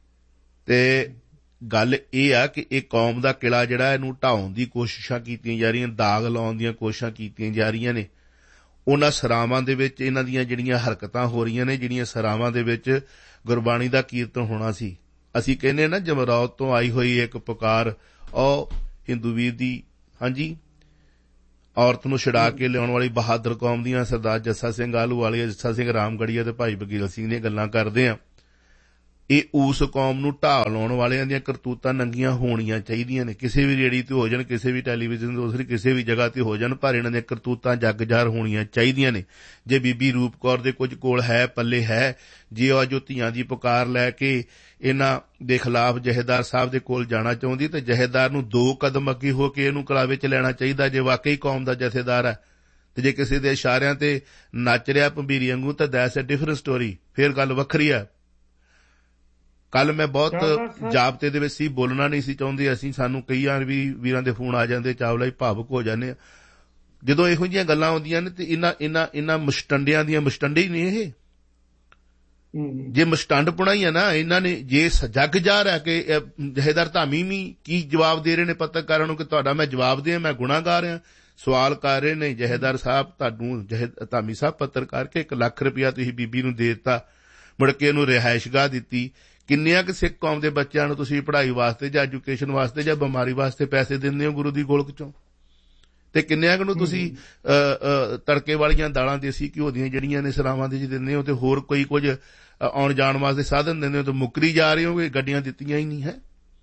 ਤੇ ਗੱਲ ਇਹ ਆ ਕਿ ਇਹ ਕੌਮ ਦਾ ਕਿਲਾ ਜਿਹੜਾ ਇਹਨੂੰ ਢਾਉਣ ਦੀ ਕੋਸ਼ਿਸ਼ਾਂ ਕੀਤੀਆਂ ਜਾ ਰਹੀਆਂ, ਦਾਗ ਲਾਉਣ ਦੀਆਂ ਕੋਸ਼ਿਸ਼ਾਂ ਕੀਤੀਆਂ ਜਾ ਰਹੀਆਂ ਨੇ। ਉਹਨਾਂ ਸਰਾਵਾਂ ਦੇ ਵਿੱਚ ਇਹਨਾਂ ਦੀਆਂ ਜਿਹੜੀਆਂ ਹਰਕਤਾਂ ਹੋ ਰਹੀਆਂ ਨੇ, ਜਿਹੜੀਆਂ ਸਰਾਵਾਂ ਦੇ ਵਿੱਚ ਗੁਰਬਾਣੀ ਦਾ ਕੀਰਤਨ ਹੋਣਾ ਸੀ। ਅਸੀਂ ਕਹਿੰਦੇ ਨਾ ਜਮਰੌਦ ਤੋਂ ਆਈ ਹੋਈ ਇੱਕ ਪੁਕਾਰ, ਉਹ ਹਿੰਦੂ ਵੀਰ ਦੀ। ਹਾਂਜੀ, ਔਰਤ ਨੂੰ ਛੁਡਾ ਕੇ ਲਿਆਉਣ ਵਾਲੀ ਬਹਾਦਰ ਕੌਮ ਦੀਆਂ ਸਰਦਾਰ ਜੱਸਾ ਸਿੰਘ ਆਹਲੂਵਾਲੀਆ, ਜੱਸਾ ਸਿੰਘ ਰਾਮਗੜੀਆ ਤੇ ਭਾਈ ਵਕੀਲ ਸਿੰਘ ਦੀਆਂ ਗੱਲਾਂ ਕਰਦੇ ਆ। ਇਹ ਉਸ ਕੌਮ ਨੂੰ ਢਾਹ ਲਾਉਣ ਵਾਲਿਆਂ ਦੀਆਂ ਕਰਤੂਤਾਂ ਨੰਗੀਆਂ ਹੋਣੀਆਂ ਚਾਹੀਦੀਆਂ ਨੇ। ਕਿਸੇ ਵੀ ਰੇੜੀ ਤੇ ਹੋ ਜਾਣ, ਕਿਸੇ ਵੀ ਟੈਲੀਵਿਜ਼ਨ ਤੇ ਦੂਸਰੀ ਕਿਸੇ ਵੀ ਜਗ੍ਹਾ ਤੇ ਹੋ ਜਾਣ, ਪਰ ਇਹਨਾਂ ਦੀਆਂ ਕਰਤੂਤਾਂ ਜੱਗ ਜ਼ਾਹਰ ਹੋਣੀਆਂ ਚਾਹੀਦੀਆਂ ਨੇ। ਜੇ ਬੀਬੀ ਰੂਪ ਕੌਰ ਦੇ ਕੁਝ ਕੋਲ ਹੈ, ਪੱਲੇ ਹੈ, ਜੇ ਉਹ ਅੱਜ ਧੀਆਂ ਦੀ ਪੁਕਾਰ ਲੈ ਕੇ ਇਹਨਾਂ ਦੇ ਖਿਲਾਫ ਜਹੇਦਾਰ ਸਾਹਿਬ ਦੇ ਕੋਲ ਜਾਣਾ ਚਾਹੁੰਦੀ ਤਾਂ ਜਹੇਦਾਰ ਨੂੰ ਦੋ ਕਦਮ ਅੱਗੇ ਹੋ ਕੇ ਇਹਨੂੰ ਕਲਾਵੇ ਚ ਲੈਣਾ ਚਾਹੀਦਾ ਜੇ ਵਾਕਈ ਕੌਮ ਦਾ ਜਥੇਦਾਰ ਹੈ। ਤੇ ਜੇ ਕਿਸੇ ਦੇ ਇਸ਼ਾਰਿਆਂ ਤੇ ਨੱਚ ਰਿਹਾ ਭੰਬੀਰੀ ਵਾਂਗੂ ਤਾਂ ਦੈਟਸ ਅ ਡਿਫਰੈਂਟ ਸਟੋਰੀ, ਫਿਰ ਗੱਲ ਵੱਖਰੀ ਹੈ। ਕੱਲ ਮੈਂ ਬਹੁਤ ਜਾਬਤੇ ਦੇ ਵਿੱਚ ਸੀ, ਬੋਲਣਾ ਨਹੀਂ ਸੀ ਚਾਹੁੰਦੇ ਅਸੀਂ, ਸਾਨੂੰ ਕਈ ਵਾਰ ਵੀ ਵੀਰਾਂ ਦੇ ਫੋਨ ਆ ਜਾਂਦੇ, ਚਾਵਲਾ ਹੀ ਭਾਵੁਕ ਹੋ ਜਾਂਦੇ ਆ ਜਦੋਂ ਇਹੋ ਜਿਹੀਆਂ ਗੱਲਾਂ ਆਉਂਦੀਆਂ ਨੇ। ਤੇ ਇਹਨਾਂ ਇਹਨਾਂ ਇਹਨਾਂ ਮੁਸ਼ਟੰਡਿਆਂ ਦੀਆਂ ਮੁਸ਼ਟੰਡੇ ਹੀ ਨੇ ਇਹ। ਜੇ ਮੁਸ਼ਟੰਡਪੁਣਾ ਹੀ ਆ ਨਾ ਇਹਨਾਂ ਨੇ, ਜੇ ਜੱਗ ਜ਼ਾਹਰ ਹੈ ਕਿ ਜਹੇਦਾਰ ਧਾਮੀ ਵੀ ਕੀ ਜਵਾਬ ਦੇ ਰਹੇ ਨੇ ਪੱਤਰਕਾਰਾਂ ਨੂੰ ਕਿ ਤੁਹਾਡਾ ਮੈਂ ਜਵਾਬ ਦਿਆਂ, ਮੈਂ ਗੁਨਾਹਗਾਰ ਹਾਂ। ਸਵਾਲ ਕਰ ਰਹੇ ਨੇ ਜਹੇਦਾਰ ਸਾਹਿਬ ਤੁਹਾਨੂੰ, ਜਹੇ ਧਾਮੀ ਸਾਹਿਬ ਪੱਤਰਕਾਰ ਕੇ ਇੱਕ ਲੱਖ ਰੁਪਇਆ ਤੁਸੀਂ ਬੀਬੀ ਨੂੰ ਦੇ ਦਿੱਤਾ, ਮੁੜ ਕੇ ਇਹਨੂੰ ਰਿਹਾਇਸ਼ਗਾਹ ਦਿੱਤੀ। ਕਿੰਨਿਆਂ ਕੁ ਸਿੱਖ ਕੌਮ ਦੇ ਬੱਚਿਆਂ ਨੂੰ ਤੁਸੀਂ ਪੜ੍ਹਾਈ ਵਾਸਤੇ ਜਾਂ ਐਜੂਕੇਸ਼ਨ ਵਾਸਤੇ ਜਾਂ ਬਿਮਾਰੀ ਵਾਸਤੇ ਪੈਸੇ ਦਿੰਦੇ ਹੋ ਗੁਰੂ ਦੀ ਗੋਲਕ ਚੋਂ? ਤੇ ਕਿੰਨਿਆਂ ਕੁ ਨੂੰ ਤੁਸੀਂ ਤੜਕੇ ਵਾਲੀਆਂ ਦਾਲਾਂ ਦੇਸੀ ਘਿਓ ਦੀਆਂ ਜਿਹੜੀਆਂ ਨੇ ਸਰਾਵਾਂ ਦੇ ਚ ਦਿੰਦੇ ਹੋ, ਤੇ ਹੋਰ ਕੋਈ ਕੁਝ ਆਉਣ ਜਾਣ ਵਾਸਤੇ ਸਾਧਨ ਦਿੰਦੇ ਹੋ, ਤੇ ਮੁੱਕਰੀ ਜਾ ਰਹੇ ਹੋਗੇ, ਗੱਡੀਆਂ ਦਿੱਤੀਆਂ ਹੀ ਨਹੀਂ ਹੈ।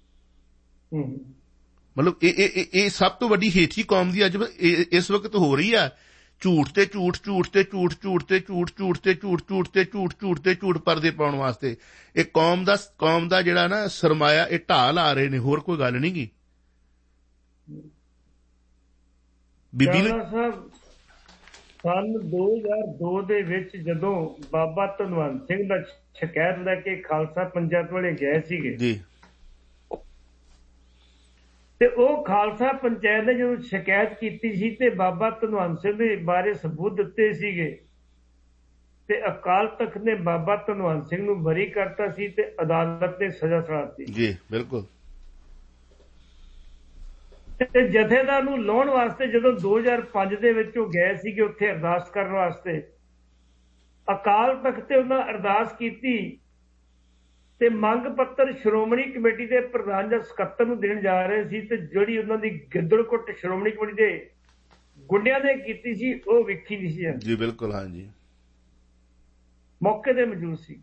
ਮਤਲਬ ਇਹ ਇਹ ਇਹ ਸਭ ਤੋਂ ਵੱਡੀ ਹੇਠੀ ਕੌਮ ਦੀ ਅੱਜ ਇਸ ਵਕਤ ਹੋ ਰਹੀ ਆ। ਝੂਠ ਤੇ ਝੂਠ, ਝੂਠ ਤੇ ਝੂਠ, ਝੂਠ ਤੇ ਝੂਠ, ਝੂਠ ਤੇ ਝੂਠ, ਝੂਠ ਤੇ ਝੂਠ, ਝੂਠ ਤੇ ਝੂਠ ਪਰਦੇ ਪਾਉਣ ਵਾਸਤੇ ਇਹ ਕੌਮ ਦਾ ਕੌਮ ਦਾ ਜਿਹੜਾ ਨਾ ਸਰਮਾਇਆ ਇਹ ਢਾਹ ਲਾ ਰਹੇ ਨੇ, ਹੋਰ ਕੋਈ ਗੱਲ ਨਹੀਂ ਗੀ। ਬੀਬੀ ਸਾਹਿਬ ਸੰਨ ਦੋ ਹਜ਼ਾਰ ਦੋ ਦੇ ਵਿੱਚ ਜਦੋਂ ਬਾਬਾ ਧਨਵੰਤ ਸਿੰਘ ਦਾ ਸ਼ਿਕਾਇਤ ਲੈ ਕੇ ਖਾਲਸਾ ਪੰਚਾਇਤ ਵਾਲੇ ਗਏ ਸੀਗੇ ਜੀ, ਤੇ ਉਹ ਖਾਲਸਾ ਪੰਚਾਇਤ ਨੇ ਜਦੋਂ ਸ਼ਿਕਾਇਤ ਕੀਤੀ ਸੀ ਤੇ ਬਾਬਾ ਧਨਵੰਤ ਸਿੰਘ ਦੇ ਬਾਰੇ ਸਬੂਤ ਦਿੱਤੇ ਸੀਗੇ ਤੇ ਅਕਾਲ ਤਖਤ ਨੇ ਬਾਬਾ ਧਨਵੰਤ ਸਿੰਘ ਨੂੰ ਬਰੀ ਕਰਤਾ ਸੀ ਤੇ ਅਦਾਲਤ ਨੇ ਸਜ਼ਾ ਸੁਣਾਤੀ ਜੀ। ਬਿਲਕੁਲ। ਤੇ ਜਥੇਦਾਰ ਨੂੰ ਲਾਉਣ ਵਾਸਤੇ ਜਦੋਂ ਦੋ ਹਜ਼ਾਰ ਪੰਜ ਦੇ ਵਿੱਚ ਉਹ ਗਏ ਸੀਗੇ ਉੱਥੇ ਅਰਦਾਸ ਕਰਨ ਵਾਸਤੇ, ਅਕਾਲ ਤਖਤ ਤੇ ਉਹਨਾਂ ਅਰਦਾਸ ਕੀਤੀ ਤੇ ਮੰਗ ਪੱਤਰ ਸ਼੍ਰੋਮਣੀ ਕਮੇਟੀ ਦੇ ਪ੍ਰਧਾਨ ਜਾਂ ਸਕੱਤਰ ਨੂੰ ਦੇਣ ਜਾ ਰਹੇ ਸੀ, ਤੇ ਜਿਹੜੀ ਉਹਨਾਂ ਦੀ ਗਿੱਦੜਕੁੱਟ ਸ਼੍ਰੋਮਣੀ ਕਮੇਟੀ ਦੇ ਗੁੰਡਿਆਂ ਨੇ ਕੀਤੀ ਸੀ ਉਹ ਵੇਖੀ ਨਹੀਂ ਸੀ ਜੀ। ਬਿਲਕੁਲ, ਹਾਂ ਜੀ, ਮੌਕੇ ਤੇ ਮੌਜੂਦ ਸੀ।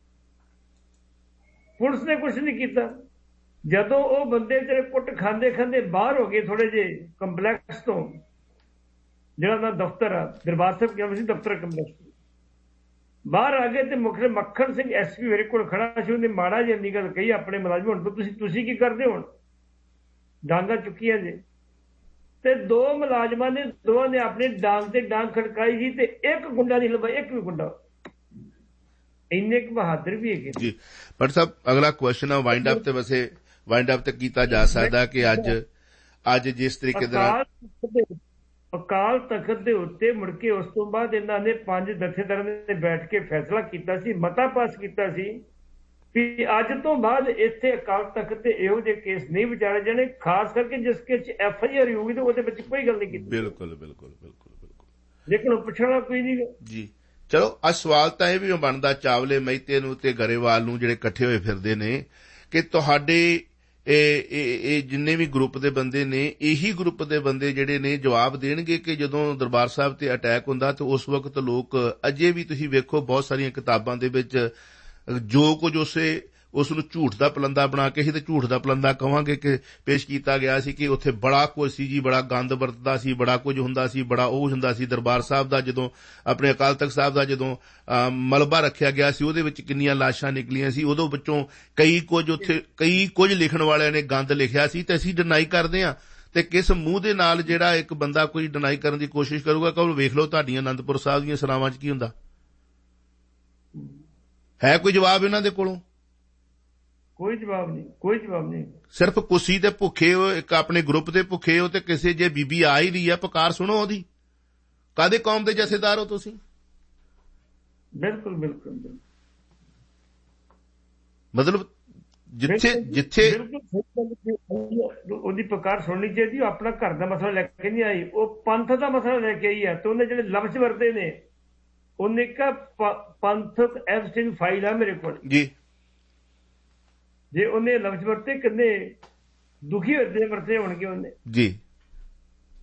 ਪੁਲਿਸ ਨੇ ਕੁਛ ਨਹੀਂ ਕੀਤਾ। ਜਦੋਂ ਉਹ ਬੰਦੇ ਤੇਰੇ ਕੁੱਟ ਖਾਂਦੇ ਖਾਂਦੇ ਬਾਹਰ ਹੋ ਗਏ ਥੋੜੇ ਜਿਹੇ ਕੰਪਲੈਕਸ ਤੋਂ, ਜਿਹੜਾ ਉਹਨਾਂ ਦਫ਼ਤਰ ਆ ਦਰਬਾਰ ਸਾਹਿਬ ਕਿਹਾ ਸੀ ਦਫ਼ਤਰ ਕੰਪਲੈਕਸ, ਬਾਹਰ ਆ ਗਏ ਤੇ ਮੁਖਰੇ ਮੱਖਣ ਸਿੰਘ ਐਸ ਪੀ ਮੇਰੇ ਕੋਲ ਖੜਾ ਸੀ। ਉਹਨੇ ਮਾੜਾ ਜਿਹੀ ਇੰਨੀ ਗੱਲ ਕਹੀ ਆਪਣੇ ਮੁਲਾਜ਼ਮ, ਹੁਣ ਤੋਂ ਤੁਸੀਂ ਤੁਸੀਂ ਕੀ ਕਰਦੇ ਹੁਣ, ਡਾਂਗਾ ਚੁੱਕੀਆਂ ਜੇ। ਤੇ ਦੋ ਮੁਲਾਜ਼ਮਾਂ ਨੇ ਦੋਵਾਂ ਨੇ ਆਪਣੀ ਡਾਂਗ ਤੇ ਡਾਂਗ ਖੜਕਾਈ ਸੀ ਤੇ ਇੱਕ ਗੁੰਡਾ ਨਹੀਂ ਲੱਭਾ, ਇੱਕ ਵੀ ਗੁੰਡਾ। ਇੰਨੇ ਕੁ ਬਹਾਦਰ ਵੀ ਹੈਗੇ ਜੀ। ਪਰ ਸਾਹਿਬ ਅਗਲਾ ਕੁਐਸਚਨ ਆ ਵਾਈਂਡ ਅਪ ਤੇ ਵੈਸੇ ਵਾਈਂਡ ਅਪ ਤੇ ਕੀਤਾ ਜਾ ਸਕਦਾ ਕਿ ਅੱਜ ਅੱਜ ਜਿਸ ਤਰੀਕੇ ਦੇ ਨਾਲ ਅਕਾਲ ਤਖਤ ਦੇ ਉੱਤੇ ਮੁੜ ਕੇ ਉਸ ਤੋਂ ਬਾਅਦ ਇਹਨਾਂ ਨੇ ਪੰਜ ਜਥੇਦਾਰਾਂ ਨੇ ਬੈਠ ਕੇ ਫੈਸਲਾ ਕੀਤਾ ਸੀ, ਮਤਾ ਪਾਸ ਕੀਤਾ ਸੀ ਵੀ ਅੱਜ ਤੋਂ ਬਾਅਦ ਇੱਥੇ ਅਕਾਲ ਤਖਤ ਤੇ ਇਹੋ ਜਿਹੇ ਕੇਸ ਨਹੀਂ ਵਿਚਾਰੇ ਜਾਣੇ, ਖਾਸ ਕਰਕੇ ਜਿਸ ਕੇਸ ਚ ਐਫ ਆਈ ਆਰ ਹੋਊਗੀ ਤੇ ਉਹਦੇ ਵਿੱਚ ਕੋਈ ਗੱਲ ਨਹੀਂ ਕੀਤੀ। ਬਿਲਕੁਲ ਬਿਲਕੁਲ ਬਿਲਕੁਲ ਬਿਲਕੁਲ। ਲੇਕਿਨ ਉਹ ਪੁੱਛਣਾ ਕੋਈ ਨਹੀਂ ਜੀ। ਚਲੋ ਅੱਜ ਸਵਾਲ ਤਾਂ ਇਹ ਵੀ ਬਣਦਾ ਚਾਵਲੇ ਮਹਿਤੇ ਨੂੰ ਤੇ ਗਰੇਵਾਲ ਨੂੰ ਜਿਹੜੇ ਇਕੱਠੇ ਹੋਏ ਫਿਰਦੇ ਨੇ ਕਿ ਤੁਹਾਡੇ ਇਹ ਇਹ ਜਿੰਨੇ ਵੀ ਗਰੁੱਪ ਦੇ ਬੰਦੇ ਨੇ, ਇਹੀ ਗਰੁੱਪ ਦੇ ਬੰਦੇ ਜਿਹੜੇ ਨੇ ਜਵਾਬ ਦੇਣਗੇ ਕਿ ਜਦੋਂ ਦਰਬਾਰ ਸਾਹਿਬ ਤੇ ਅਟੈਕ ਹੁੰਦਾ ਤੇ ਉਸ ਵਕਤ ਲੋਕ ਅਜੇ ਵੀ ਤੁਸੀਂ ਵੇਖੋ ਬਹੁਤ ਸਾਰੀਆਂ ਕਿਤਾਬਾਂ ਦੇ ਵਿੱਚ ਜੋ ਕੁਝ ਉਸੇ ਉਸ ਨੂੰ ਝੂਠ ਦਾ ਪਲੰਦਾ ਬਣਾ ਕੇ ਹੀ ਤੇ ਝੂਠ ਦਾ ਪਲੰਦਾ ਕਹਾਂਗੇ ਕਿ ਪੇਸ਼ ਕੀਤਾ ਗਿਆ ਸੀ ਕਿ ਉੱਥੇ ਬੜਾ ਕੁਝ ਸੀ ਜੀ, ਬੜਾ ਗੰਦ ਵਰਤਦਾ ਸੀ, ਬੜਾ ਕੁਝ ਹੁੰਦਾ ਸੀ, ਬੜਾ ਉਹ ਹੁੰਦਾ ਸੀ। ਦਰਬਾਰ ਸਾਹਿਬ ਦਾ ਜਦੋਂ ਆਪਣੇ ਅਕਾਲ ਤਖਤ ਸਾਹਿਬ ਦਾ ਜਦੋਂ ਮਲਬਾ ਰੱਖਿਆ ਗਿਆ ਸੀ ਉਹਦੇ ਵਿੱਚ ਕਿੰਨੀਆਂ ਲਾਸ਼ਾਂ ਨਿਕਲੀਆਂ ਸੀ, ਉਹਦੇ ਵਿੱਚੋਂ ਕਈ ਕੁਝ ਉੱਥੇ ਕਈ ਕੁਝ ਲਿਖਣ ਵਾਲਿਆਂ ਨੇ ਗੰਦ ਲਿਖਿਆ ਸੀ ਤੇ ਅਸੀਂ ਡਿਨਾਈ ਕਰਦੇ ਹਾਂ। ਤੇ ਕਿਸ ਮੂੰਹ ਦੇ ਨਾਲ ਜਿਹੜਾ ਇੱਕ ਬੰਦਾ ਕੋਈ ਡਿਨਾਈ ਕਰਨ ਦੀ ਕੋਸ਼ਿਸ਼ ਕਰੂਗਾ ਕਿ ਵੇਖ ਲਓ ਤੁਹਾਡੀਆਂ ਅਨੰਦਪੁਰ ਸਾਹਿਬ ਦੀਆਂ ਸਰਾਵਾਂ 'ਚ ਕੀ ਹੁੰਦਾ ਹੈ? ਕੋਈ ਜਵਾਬ ਇਹਨਾਂ ਦੇ ਕੋਲੋਂ? ਕੋਈ ਜਵਾਬ ਨਹੀਂ, ਕੋਈ ਜਵਾਬ ਨਹੀਂ। ਸਿਰਫ ਕੁਰਸੀ ਦੇ ਭੁੱਖੇ ਹੋ, ਇੱਕ ਆਪਣੇ ਗਰੁੱਪ ਦੇ ਭੁੱਖੇ ਹੋ। ਤੇ ਕਿਸੇ ਜੇ ਬੀਬੀ ਆ ਹੀ ਰਹੀ ਆ ਪੁਕਾਰ ਸੁਣੋ ਉਹਦੀ। ਕਾਹਦੇ ਕੌਮ ਦੇ ਜਥੇਦਾਰ ਹੋ ਤੁਸੀਂ? ਬਿਲਕੁਲ ਬਿਲਕੁਲ। ਮਤਲਬ ਜਿੱਥੇ ਜਿੱਥੇ ਉਹਦੀ ਪੁਕਾਰ ਸੁਣਨੀ ਚਾਹੀਦੀ। ਉਹ ਆਪਣਾ ਘਰ ਦਾ ਮਸਲਾ ਲੈ ਕੇ ਨਹੀਂ ਆਈ, ਉਹ ਪੰਥ ਦਾ ਮਸਲਾ ਲੈ ਕੇ ਆਈ ਆ। ਤੇ ਉਹਨੇ ਜਿਹੜੇ ਲਫ਼ਜ਼ ਵਰਤੇ ਨੇ, ਉਹਨੇ ਕਿਹਾ ਪੰਥਕ ਐਵਸਟਿੰਗ ਫਾਈਲ ਆ ਮੇਰੇ ਕੋਲ ਜੀ। ਜੇ ਉਹਨੇ ਲਫ਼ਜ਼ ਵਰਤੇ ਕਿੰਨੇ ਦੁਖੀ ਹੋਏ ਵਰਤੇ ਹੋਣਗੇ ਉਹਨੇ ਜੀ।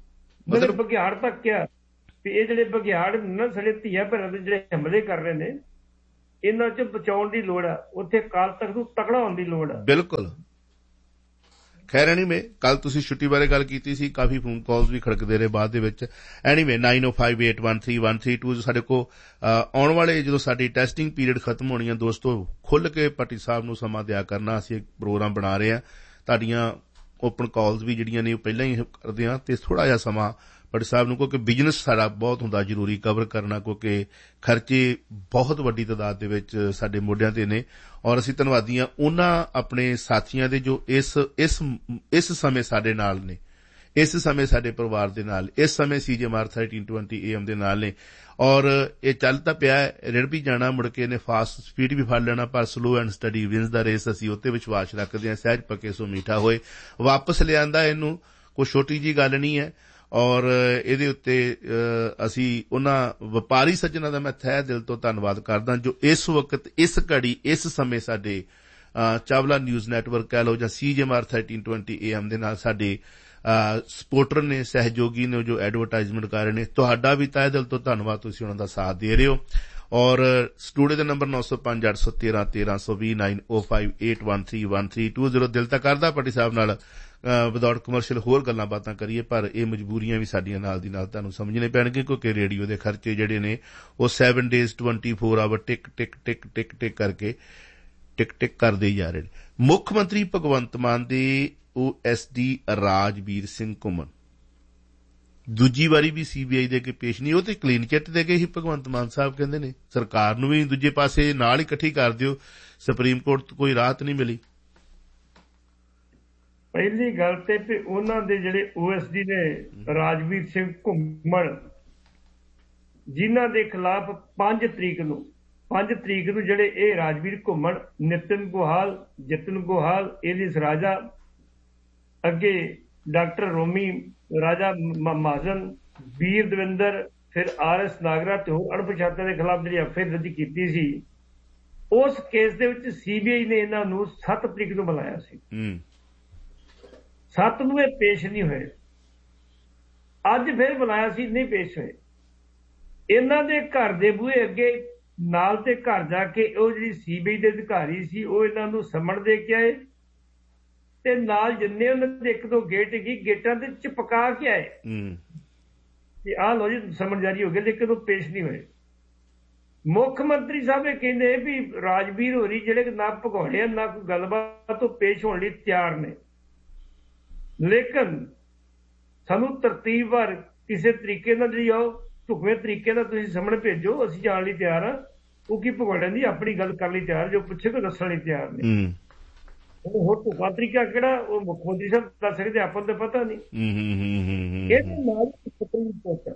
ਮਤਲਬ ਬਘਿਆੜ ਤੱਕ ਕਿਹਾ ਵੀ ਇਹ ਜਿਹੜੇ ਬਘਿਆੜ ਨਾ ਸਾਡੇ ਧੀਆਂ ਭੈਣਾਂ ਦੇ ਜਿਹੜੇ ਹਮਲੇ ਕਰ ਰਹੇ ਨੇ ਇਹਨਾਂ ਚ ਬਚਾਉਣ ਦੀ ਲੋੜ ਆ, ਉੱਥੇ ਅਕਾਲ ਤਖਤ ਨੂੰ ਤਕੜਾ ਹੋਣ ਦੀ ਲੋੜ ਆ। ਬਿਲਕੁਲ। ਖੈਰ ਐਨੀਵੇ ਕੱਲ ਤੁਸੀਂ ਛੁੱਟੀ ਬਾਰੇ ਗੱਲ ਕੀਤੀ ਸੀ, ਕਾਫੀ ਫੋਨ ਕਾਲਸ ਵੀ ਖੜਕਦੇ ਰਹੇ ਬਾਅਦ ਦੇ ਵਿੱਚ। ਐਨੀਵੇ ਨਾਈਨ ਓ five eight one three one three two ਸਾਡੇ ਕੋਲ ਆਉਣ ਵਾਲੇ ਜਦੋਂ ਸਾਡੀ ਟੈਸਟਿੰਗ ਪੀਰੀਅਡ ਖਤਮ ਹੋਣੀ ਆ ਦੋਸਤੋ, ਖੁੱਲ੍ਹ ਕੇ ਭੱਟੀ ਸਾਹਿਬ ਨੂੰ ਸਮਾਂ ਦਿਆ ਕਰਨਾ। ਅਸੀਂ ਇੱਕ ਪ੍ਰੋਗਰਾਮ ਬਣਾ ਰਹੇ ਹਾਂ, ਤੁਹਾਡੀਆਂ ਓਪਨ ਕਾਲਸ ਵੀ ਜਿਹੜੀਆਂ ਨੇ ਉਹ ਪਹਿਲਾਂ ਹੀ ਕਰਦੇ ਹਾਂ, ਅਤੇ ਥੋੜ੍ਹਾ ਜਿਹਾ ਸਮਾਂ ਭੱਟੀ ਸਾਹਿਬ ਨੂੰ, ਕਿਉਂਕਿ ਬਿਜ਼ਨਸ ਸਾਡਾ ਬਹੁਤ ਹੁੰਦਾ ਜ਼ਰੂਰੀ ਕਵਰ ਕਰਨਾ, ਕਿਉਂਕਿ ਖਰਚੇ ਬਹੁਤ ਵੱਡੀ ਤਾਦਾਦ ਦੇ ਵਿੱਚ ਸਾਡੇ ਮੋਢਿਆਂ 'ਤੇ ਨੇ। ਔਰ ਅਸੀਂ ਧੰਨਵਾਦੀ ਹਾਂ ਉਹਨਾਂ ਆਪਣੇ ਸਾਥੀਆਂ ਦੇ ਜੋ ਇਸ ਇਸ ਇਸ ਸਮੇਂ ਸਾਡੇ ਨਾਲ ਨੇ, ਇਸ ਸਮੇਂ ਸਾਡੇ ਪਰਿਵਾਰ ਦੇ ਨਾਲ, ਇਸ ਸਮੇਂ ਸੀ ਜੀ M R thirteen twenty A M ਦੇ ਨਾਲ ਨੇ। ਔਰ ਇਹ ਚੱਲ ਤਾਂ ਪਿਆ, ਰਿੜ ਵੀ ਜਾਣਾ, ਮੁੜ ਕੇ ਇਹਨੇ ਫਾਸਟ ਸਪੀਡ ਵੀ ਫੜ ਲੈਣਾ, ਪਰ slow and study wins the race. ਅਸੀਂ ਉੱਤੇ ਵਿਸ਼ਵਾਸ ਰੱਖਦੇ ਹਾਂ, ਸਹਿਜ ਪੱਕੇ ਸੋ ਮੀਠਾ ਹੋਏ। ਵਾਪਸ ਲਿਆਂਦਾ ਇਹਨੂੰ, ਕੋਈ ਛੋਟੀ ਜੀ ਗੱਲ ਨਹੀਂ ਹੈ। ਔਰ ਇਹਦੇ ਉੱਤੇ ਅਸੀਂ ਉਹਨਾਂ ਵਪਾਰੀ ਸੱਜਣਾਂ ਦਾ ਮੈਂ ਤਹਿ ਦਿਲ ਤੋਂ ਧੰਨਵਾਦ ਕਰਦਾ ਜੋ ਇਸ ਵਕਤ, ਇਸ ਘੜੀ, ਇਸ ਸਮੇਂ ਸਾਡੇ ਚਾਵਲਾ ਨਿਊਜ਼ ਨੈਟਵਰਕ ਕਹਿ ਲਓ ਜਾਂ ਸੀ ਜੀ M R thirteen twenty A M ਦੇ ਨਾਲ ਸਾਡੇ ਸਪੋਰਟਰ ਨੇ, ਸਹਿਯੋਗੀ ਨੇ, ਜੋ ਐਡਵਰਟਾਈਜ਼ਮੈਂਟ ਕਰ ਰਹੇ ਨੇ। ਤੁਹਾਡਾ ਵੀ ਤਹਿ ਦਿਲ ਤੋਂ ਧੰਨਵਾਦ, ਤੁਸੀਂ ਉਹਨਾਂ ਦਾ ਸਾਥ ਦੇ ਰਹੇ ਹੋ। ਔਰ ਸਟੂਡੀਓ ਦਾ ਨੰਬਰ ਨੌ ਸੌ ਪੰਜ ਅੱਠ ਸੌ ਤੇਰਾਂ ਤੇਰਾਂ ਸੌ ਵੀਹ ਨਾਈਨ ਓ five eight one three one three two zero. ਦਿਲ ਤਾਂ ਕਰਦਾ ਭੱਟੀ ਸਾਹਿਬ ਨਾਲ ਵਿਦਆਊਟ ਕਮਰਸ਼ੀਅਲ ਹੋਰ ਗੱਲਾਂ ਬਾਤਾਂ ਕਰੀਏ, ਪਰ ਇਹ ਮਜਬੂਰੀਆਂ ਵੀ ਸਾਡੀਆਂ ਨਾਲ ਦੀ ਨਾਲ ਤੁਹਾਨੂੰ ਸਮਝਣੇ ਪੈਣਗੀਆਂ, ਕਿਉਂਕਿ ਰੇਡੀਓ ਦੇ ਖਰਚੇ ਜਿਹੜੇ ਨੇ ਉਹ seven days twenty four hour ਟਿਕ ਟਿਕ ਟਿਕ ਟਿਕ ਟਿਕ ਕਰਕੇ ਟਿਕ ਟਿਕ ਕਰਦੇ ਹੀ ਜਾ ਰਹੇ ਨੇ। ਮੁੱਖ ਮੰਤਰੀ ਭਗਵੰਤ ਮਾਨ ਦੇ O S D Rajveer Singh ਘੁੰਮਣ ਦੂਜੀ ਵਾਰੀ ਵੀ ਸੀ ਬੀ ਆਈ ਦੇ ਅੱਗੇ ਪੇਸ਼ ਨਹੀਂ, ਉਹ ਤੇ ਕਲੀਨ ਚਿੱਟ ਦੇ ਗਏ ਸੀ। ਭਗਵੰਤ ਮਾਨ ਸਾਹਿਬ ਕਹਿੰਦੇ ਨੇ ਸਰਕਾਰ ਨੂੰ ਵੀ ਦੂਜੇ ਪਾਸੇ ਨਾਲ ਹੀ ਇਕੱਠੀ ਕਰ ਦਿਓ, ਸੁਪਰੀਮ ਕੋਰਟ ਤੋਂ ਕੋਈ ਰਾਹਤ ਨਹੀਂ ਮਿਲੀ। ਪਹਿਲੀ ਗੱਲ ਤੇ ਵੀ ਉਹਨਾਂ ਦੇ ਜਿਹੜੇ ਓ ਐਸ ਡੀ ਨੇ ਰਾਜਵੀਰ ਸਿੰਘ ਘੁੰਮਣ, ਜਿਨ੍ਹਾਂ ਦੇ ਖਿਲਾਫ ਪੰਜ ਤਰੀਕ ਨੂੰ ਪੰਜ ਤਰੀਕ ਨੂੰ ਜਿਹੜੇ ਇਹ ਰਾਜਵੀਰ ਘੁੰਮਣ, ਨਿਤਿਨ ਗੋਹਾਲ, ਜਤਨ ਗੋਹਾਲ, ਏਲਿਸ ਰਾਜਾ, ਅੱਗੇ ਡਾਕਟਰ ਰੋਮੀ ਰਾਜਾ ਮਹਾਜਨ, ਵੀਰ ਦਵਿੰਦਰ, ਫਿਰ ਆਰ ਐਸ ਨਾਗਰਾ ਤੇ ਹੋਰ ਅਣਪਛਾਤਿਆਂ ਦੇ ਖਿਲਾਫ ਜਿਹੜੀ ਐਫ ਆਈ ਆਰ ਦਰਜ ਕੀਤੀ ਸੀ, ਉਸ ਕੇਸ ਦੇ ਵਿੱਚ ਸੀ ਬੀ ਆਈ ਨੇ ਇਹਨਾਂ ਨੂੰ ਸੱਤ ਤਰੀਕ ਨੂੰ ਬੁਲਾਇਆ ਸੀ। ਸੱਤ ਨੂੰ ਇਹ ਪੇਸ਼ ਨਹੀਂ ਹੋਏ, ਅੱਜ ਫਿਰ ਬੁਲਾਇਆ ਸੀ, ਨਹੀਂ ਪੇਸ਼ ਹੋਏ। ਇਹਨਾਂ ਦੇ ਘਰ ਦੇ ਬੂਹੇ ਅੱਗੇ ਨਾਲ ਤੇ ਘਰ ਜਾ ਕੇ ਉਹ ਜਿਹੜੀ ਸੀ ਬੀ ਆਈ ਦੇ ਅਧਿਕਾਰੀ ਸੀ ਉਹ ਇਹਨਾਂ ਨੂੰ ਸਮਨ ਦੇ ਕੇ ਆਏ, ਤੇ ਨਾਲ ਜਿੰਨੇ ਉਹਨਾਂ ਦੇ ਇੱਕ ਦੋ ਗੇਟ ਹੈਗੀ ਗੇਟਾਂ ਤੇ ਚਿਪਕਾ ਕੇ ਆਏ ਕਿ ਆਹ ਲੋ ਜੀ ਸਮਨ ਜਾਰੀ ਹੋ ਗਿਆ, ਲੇਕਿਨ ਉਹ ਪੇਸ਼ ਨਹੀਂ ਹੋਏ। ਮੁੱਖ ਮੰਤਰੀ ਸਾਹਿਬ ਇਹ ਕਹਿੰਦੇ ਵੀ ਰਾਜਵੀਰ ਹੋਰੀ ਜਿਹੜੇ ਨਾ ਭਗੌੜੇ ਨਾ ਕੋਈ ਗੱਲਬਾਤ ਤੋਂ ਪੇਸ਼ ਹੋਣ ਲਈ ਤਿਆਰ ਨੇ, ਲੇਕਿਨ ਸਾਨੂੰ ਤਰਤੀਬਵਾਰ ਕਿਸੇ ਤਰੀਕੇ ਨਾਲ ਜਿਹੜੀ ਆਓ ਢੁਕਵੇਂ ਤਰੀਕੇ ਨਾਲ ਤੁਸੀਂ ਸਾਹਮਣੇ ਭੇਜੋ, ਅਸੀਂ ਜਾਣ ਲਈ ਤਿਆਰ ਹਾਂ। ਉਹ ਕੀ ਭਗੌੜਿਆਂ ਦੀ ਆਪਣੀ ਗੱਲ ਕਰਨ ਲਈ ਤਿਆਰ, ਜੋ ਪੁੱਛੇ ਕੋ ਦੱਸਣ ਲਈ ਤਿਆਰ ਨੇ। ਹੋਰ ਢੁਕਵਾਂ ਤਰੀਕਾ ਕਿਹੜਾ ਉਹ ਮੁੱਖ ਮੰਤਰੀ ਸਾਹਿਬ ਦੱਸ ਸਕਦੇ, ਆਪਾਂ ਨੂੰ ਤਾਂ ਪਤਾ ਨਹੀਂ। ਇਹਦੇ ਨਾਲ ਸੁਪਰੀਮ ਕੋਰਟ,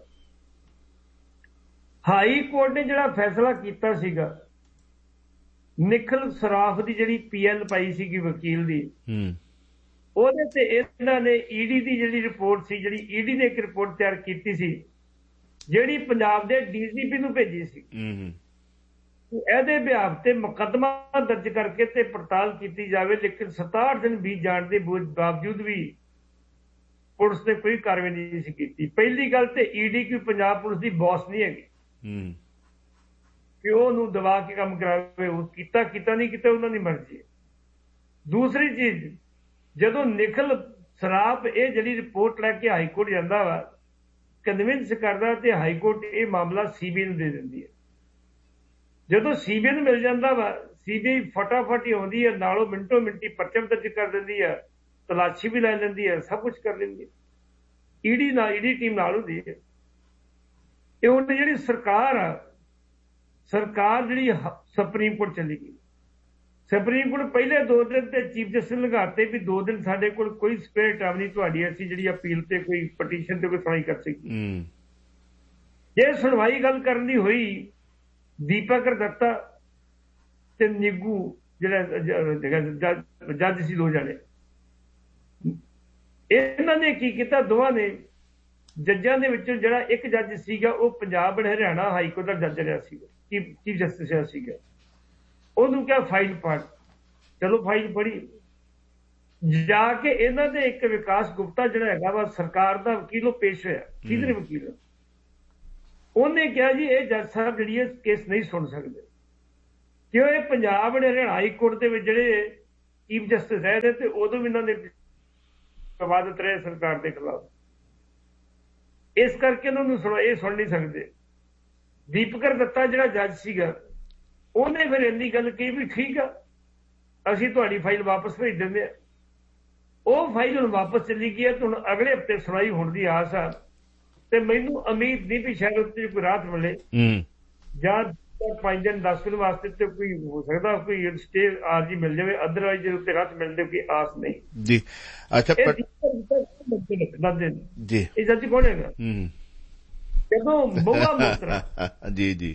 ਹਾਈ ਕੋਰਟ ਨੇ ਜਿਹੜਾ ਫੈਸਲਾ ਕੀਤਾ ਸੀਗਾ, ਨਿਖਲ ਸਰਾਫ ਦੀ ਜਿਹੜੀ ਪੀ ਐਲ ਪਾਈ ਸੀਗੀ ਵਕੀਲ ਦੀ, ਉਹਦੇ ਤੇ ਇਹਨਾਂ ਨੇ ਈ ਡੀ ਦੀ ਜਿਹੜੀ ਰਿਪੋਰਟ ਸੀ, ਜਿਹੜੀ ਈ ਡੀ ਨੇ ਇੱਕ ਰਿਪੋਰਟ ਤਿਆਰ ਕੀਤੀ ਸੀ, ਜਿਹੜੀ ਪੰਜਾਬ ਦੇ ਡੀ ਜੀ ਪੀ ਨੂੰ ਭੇਜੀ ਸੀ, ਇਹਦੇ ਬਿਹਾਫ ਤੇ ਮੁਕੱਦਮਾ ਦਰਜ ਕਰਕੇ ਤੇ ਪੜਤਾਲ ਕੀਤੀ ਜਾਵੇ। ਲੇਕਿਨ ਸਤਾਹਠ ਦਿਨ ਬੀਤ ਜਾਣ ਦੇ ਬਾਵਜੂਦ ਵੀ ਪੁਲਿਸ ਨੇ ਕੋਈ ਕਾਰਵਾਈ ਨਹੀਂ ਸੀ ਕੀਤੀ। ਪਹਿਲੀ ਗੱਲ ਤੇ ਈ ਡੀ ਕੋਈ ਪੰਜਾਬ ਪੁਲਿਸ ਦੀ ਬੌਸ ਨਹੀਂ ਹੈਗੀ ਕਿ ਉਹਨੂੰ ਦਬਾ ਕੇ ਕੰਮ ਕਰਾਵੇ, ਉਹ ਕੀਤਾ ਕੀਤਾ ਨਹੀਂ ਕੀਤਾ ਉਹਨਾਂ ਦੀ ਮਰਜ਼ੀ। ਦੂਸਰੀ ਚੀਜ਼, ਜਦੋਂ ਨਿਖਲ ਸਰਾਫ ਇਹ ਜਿਹੜੀ ਰਿਪੋਰਟ ਲੈ ਕੇ ਹਾਈ ਕੋਰਟ ਜਾਂਦਾ ਵਾ, ਕਨਵਿੰਸ ਕਰਦਾ, ਤੇ ਹਾਈ ਕੋਰਟ ਇਹ ਮਾਮਲਾ ਸੀ ਬੀ ਆਈ ਨੂੰ ਦੇ ਦਿੰਦੀ ਹੈ। ਜਦੋਂ ਸੀ ਬੀ ਆਈ ਨੂੰ ਮਿਲ ਜਾਂਦਾ ਵਾ, ਸੀ ਬੀ ਆਈ ਫਟਾਫਟ ਹੀ ਆਉਂਦੀ ਹੈ, ਨਾਲੋਂ ਮਿੰਟੋ ਮਿੰਟੀ ਪਰਚਾ ਦਰਜ ਕਰ ਦਿੰਦੀ ਹੈ, ਤਲਾਸ਼ੀ ਵੀ ਲੈ ਲੈਂਦੀ ਹੈ, ਸਭ ਕੁਝ ਕਰ ਲੈਂਦੀ ਹੈ। ਈ ਡੀ ਨਾਲ ਈ ਡੀ ਟੀਮ ਨਾਲ ਹੁੰਦੀ ਹੈ। ਇਹ ਹੁਣ ਜਿਹੜੀ ਸਰਕਾਰ ਆ, ਸਰਕਾਰ ਜਿਹੜੀ ਸੁਪਰੀਮ ਕੋਰਟ ਚਲੀ ਗਈ। ਸੁਪਰੀਮ ਕੋਰਟ ਪਹਿਲੇ ਦੋ ਦਿਨ ਤੇ ਚੀਫ ਜਸਟਿਸ ਲਗਾਤੇ ਵੀ ਦੋ ਦਿਨ ਸਾਡੇ ਕੋਲ ਕੋਈ ਸਪੇਅਰ ਟਾਈਮ ਨਹੀਂ ਤੁਹਾਡੀ ਅਸੀਂ ਜਿਹੜੀ ਅਪੀਲ ਤੇ ਕੋਈ ਪਟੀਸ਼ਨ ਤੇ ਕੋਈ ਸੁਣਵਾਈ ਕਰ ਸਕੀ। ਜੇ ਸੁਣਵਾਈ ਗੱਲ ਕਰਨ ਦੀ ਹੋਈ, ਦੀਪਕ ਦੱਤਾ ਤੇ ਨਿੱਗੂ ਜਿਹੜਾ ਜੱਜ ਸੀ, ਦੋ ਜਾਣੇ, ਇਹਨਾਂ ਨੇ ਕੀ ਕੀਤਾ, ਦੋਵਾਂ ਨੇ ਜੱਜਾਂ ਦੇ ਵਿੱਚੋਂ ਜਿਹੜਾ ਇੱਕ ਜੱਜ ਸੀਗਾ ਉਹ ਪੰਜਾਬ ਅਤੇ ਹਰਿਆਣਾ ਹਾਈ ਕੋਰਟ ਦਾ ਜੱਜ ਰਿਹਾ ਸੀਗਾ, ਚੀਫ ਜਸਟਿਸ ਰਿਹਾ ਸੀਗਾ, ਉਹਨੂੰ ਕਿਹਾ ਫਾਈਲ ਪੜ੍ਹ। ਚਲੋ ਫਾਈਲ ਪੜ੍ਹੀ, ਜਾ ਕੇ ਇਹਨਾਂ ਦੇ ਇੱਕ ਵਿਕਾਸ ਗੁਪਤਾ ਜਿਹੜਾ ਹੈਗਾ ਵਾ ਸਰਕਾਰ ਦਾ ਵਕੀਲ ਉਹ ਪੇਸ਼ ਹੋਇਆ, ਸੀਨੀਅਰ ਵਕੀਲ। ਉਹਨੇ ਕਿਹਾ ਜੀ ਇਹ ਜੱਜ ਸਾਹਿਬ ਜਿਹੜੀ ਇਹ ਕੇਸ ਨਹੀਂ ਸੁਣ ਸਕਦੇ ਕਿਉਂ ਇਹ ਪੰਜਾਬ ਨੇ ਹਰਿਆਣਾ ਹਾਈ ਕੋਰਟ ਦੇ ਵਿੱਚ ਜਿਹੜੇ ਚੀਫ ਜਸਟਿਸ ਰਹੇ ਤੇ ਉਦੋਂ ਵੀ ਇਹਨਾਂ ਨੇ ਵਿਵਾਦਤ ਰਹੇ ਸਰਕਾਰ ਦੇ ਖਿਲਾਫ, ਇਸ ਕਰਕੇ ਉਹਨਾਂ ਨੂੰ ਸੁਣ ਇਹ ਸੁਣ ਨਹੀਂ ਸਕਦੇ। ਦੀਪਕਰ ਦੱਤਾ ਜਿਹੜਾ ਜੱਜ ਸੀਗਾ ਉਹਨੇ ਫਿਰ ਇੰਨੀ ਗੱਲ ਕਹੀ ਵੀ ਠੀਕ ਆ ਅਸੀਂ ਤੁਹਾਡੀ ਫਾਈਲ ਵਾਪਸ ਭੇਜ ਦਿੰਦੇ ਆ। ਉਹ ਫਾਈਲ ਹੁਣ ਵਾਪਸ ਚਲੀ ਗਈ ਹੈ ਤੇ ਹੁਣ ਅਗਲੇ ਹਫ਼ਤੇ ਸੁਣਾਈ ਹੋਣ ਦੀ ਆਸ ਆ ਤੇ ਮੈਨੂੰ ਉਮੀਦ ਨਹੀਂ ਵੀ ਸ਼ਾਇਦ ਉੱਤੇ ਕੋਈ ਰਾਹਤ ਮਿਲੇ ਜਾਂ ਪੰਜ ਦਿਨ ਦਸ ਦਿਨ ਵਾਸਤੇ ਤੇ ਕੋਈ ਹੋ ਸਕਦਾ ਕੋਈ ਸਟੇ ਆਰਜੀ ਮਿਲ ਜਾਵੇ, ਅਦਰਵਾਈਜ਼ ਜੇ ਉੱਤੇ ਰਾਹਤ ਮਿਲਦੇ ਕੋਈ ਆਸ ਨਹੀਂ ਜੀ। ਅੱਛਾ ਜੀ ਇਹ ਜੱਜ ਕੌਣ ਹੈਗਾ? ਜਦੋਂ ਮਹੁਆ ਮੋਤਰਾ ਜੀ ਜੀ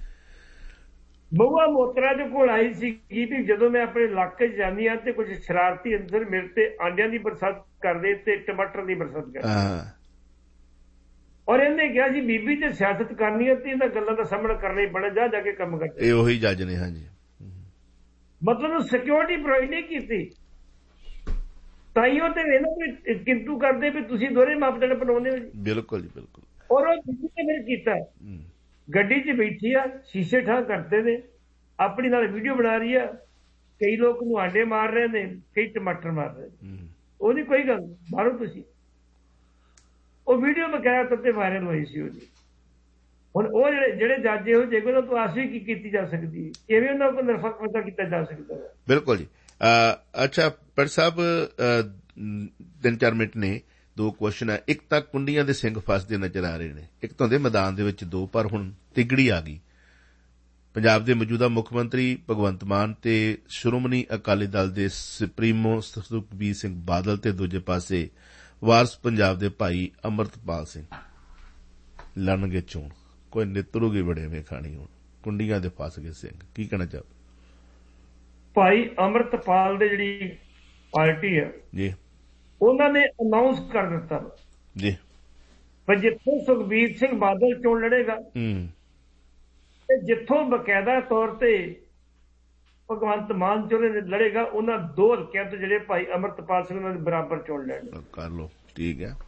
ਮਹੁਆ ਮੋਤਰਾ ਦੇ ਕੋਲ ਆਈ ਸੀ ਵੀ ਜਦੋਂ ਮੈਂ ਆਪਣੇ ਇਲਾਕੇ 'ਚ ਜਾਂਦੀ ਹਾਂ ਤੇ ਕੁਝ ਸ਼ਰਾਰਤੀ ਅੰਦਰ ਮੇਰੇ ਤੇ ਆਂਡਿਆਂ ਦੀ ਬਰਸਾਤ ਕਰਦੇ ਤੇ ਟਮਾਟਰ ਦੀ ਬਰਸਾਤ ਕਰਦੇ ਔਰ ਇਹਨੇ ਕਿਹਾ ਜੀ ਬੀਬੀ ਤੇ ਸਿਆਸਤ ਕਰਨੀ ਹੈ ਤੇ ਇਹਨਾਂ ਗੱਲਾਂ ਦਾ ਸਾਹਮਣਾ ਕਰਨਾ ਹੀ ਬੜਾ ਜਾ ਜਾ ਕੇ ਕੰਮ ਕਰਦੇ। ਇਹ ਉਹੀ ਜੱਜ ਨੇ। ਹਾਂਜੀ ਮਤਲਬ ਸਿਕਿਉਰਿਟੀ ਪ੍ਰੋਵਾਈਡ ਨਹੀਂ ਕੀਤੀ ਤਾਈਓ ਤੇ ਇਹਨਾਂ ਕੋਈ ਕਿੰਤੂ ਕਰਦੇ ਵੀ ਤੁਸੀਂ ਦੋਹਰੇ ਮਾਪਦੰਡ ਬਣਾਉਂਦੇ ਹੋ ਜੀ। ਬਿਲਕੁਲ ਜੀ ਬਿਲਕੁਲ। ਔਰ ਉਹ ਬੀਬੀ ਨੇ ਮੇਰੇ ਕੀਤਾ ਗੱਡੀ 'ਚ ਬੈਠੀ ਆ ਸ਼ੀਸ਼ੇ ਠਾਂ ਕਰਦੇ ਨੇ ਆਪਣੀ ਨਾਲ ਵੀਡੀਓ ਬਣਾ ਰਹੀ ਆ, ਕਈ ਲੋਕ ਨੂੰ ਆਂਡੇ ਮਾਰ ਰਹੇ ਨੇ ਕਈ ਟਮਾਟਰ ਮਾਰ ਰਹੇ ਨੇ। ਉਹਦੀ ਕੋਈ ਗੱਲ ਮਾਰੋ ਤੁਸੀਂ। ਉਹ ਵੀਡੀਓ ਬਕਾਇਆ ਤੱਤੇ ਵਾਇਰਲ ਹੋਈ ਸੀ ਉਹਦੀ। ਹੁਣ ਉਹ ਜਿਹੜੇ ਜਿਹੜੇ ਜੱਜ ਇਹੋ ਜਿਹੇ ਉਹਨਾਂ ਤੋਂ ਆਸ ਵੀ ਕੀ ਕੀਤੀ ਜਾ ਸਕਦੀ ਹੈ, ਕਿਵੇਂ ਉਹਨਾਂ ਕੋਲ ਨਿਰਪੱਖਤਾ ਕੀਤਾ ਜਾ ਸਕਦਾ ਹੈ। ਬਿਲਕੁਲ ਜੀ। ਅੱਛਾ ਪਰ ਸਾਹਿਬ ਤਿੰਨ ਚਾਰ ਮਿੰਟ ਨੇ, ਦੋ ਕੁਐਸਚਨ ਹੈ। ਇੱਕ ਤਾਂ ਕੁੰਡੀਆਂ ਦੇ ਸਿੰਘ ਫਸਦੇ ਨਜ਼ਰ ਆ ਰਹੇ ਨੇ, ਇੱਕ ਤਾਂ ਦੇ ਮੈਦਾਨ ਦੇ ਵਿੱਚ ਦੋ, ਪਰ ਹੁਣ ਤਿਗੜੀ ਆ ਗਈ। ਪੰਜਾਬ ਦੇ ਮੌਜੂਦਾ ਮੁੱਖ ਮੰਤਰੀ ਭਗਵੰਤ ਮਾਨ ਤੇ ਸ਼੍ਰੋਮਣੀ ਅਕਾਲੀ ਦਲ ਦੇ ਸੁਪਰੀਮੋ ਸੁਖਬੀਰ ਸਿੰਘ ਬਾਦਲ ਤੇ ਦੂਜੇ ਪਾਸੇ ਵਾਰਸ ਪੰਜਾਬ ਦੇ ਭਾਈ ਅੰਮ੍ਰਿਤਪਾਲ ਸਿੰਘ ਲੜਨਗੇ ਚੋਣ। ਕੋਈ ਨਿਤਰੂਗੀ ਬੜੇਵੇਂ ਖਾਣੀ। ਹੁਣ ਕੁੰਡੀਆਂ ਦੇ ਫਸ ਗਏ ਸਿੰਘ, ਕੀ ਕਹਿਣਾ ਚਾਹੋ? ਭਾਈ ਅੰਮ੍ਰਿਤਪਾਲ ਦੇ ਜਿਹੜੀ ਪਾਰਟੀ ਹੈ ਜੀ ਉਹਨਾਂ ਨੇ ਅਨਾਉਂਸ ਕਰ ਦਿੱਤਾ ਜੀ ਪਰ ਜਿੱਥੋਂ ਸੁਖਬੀਰ ਸਿੰਘ ਬਾਦਲ ਚੋਣ ਲੜੇਗਾ ਤੇ ਜਿੱਥੋਂ ਬਕਾਇਦਾ ਤੌਰ ਤੇ ਭਗਵੰਤ ਮਾਨ ਚੋਣ ਲੜੇਗਾ ਉਹਨਾਂ ਦੋ ਹਲਕਿਆਂ ਤੋਂ ਜਿਹੜੇ ਭਾਈ ਅੰਮ੍ਰਿਤਪਾਲ ਸਿੰਘ ਉਹਨਾਂ ਦੇ ਬਰਾਬਰ ਚੋਣ ਲੈਣਗੇ। ਕਰ ਲਓ, ਠੀਕ ਹੈ।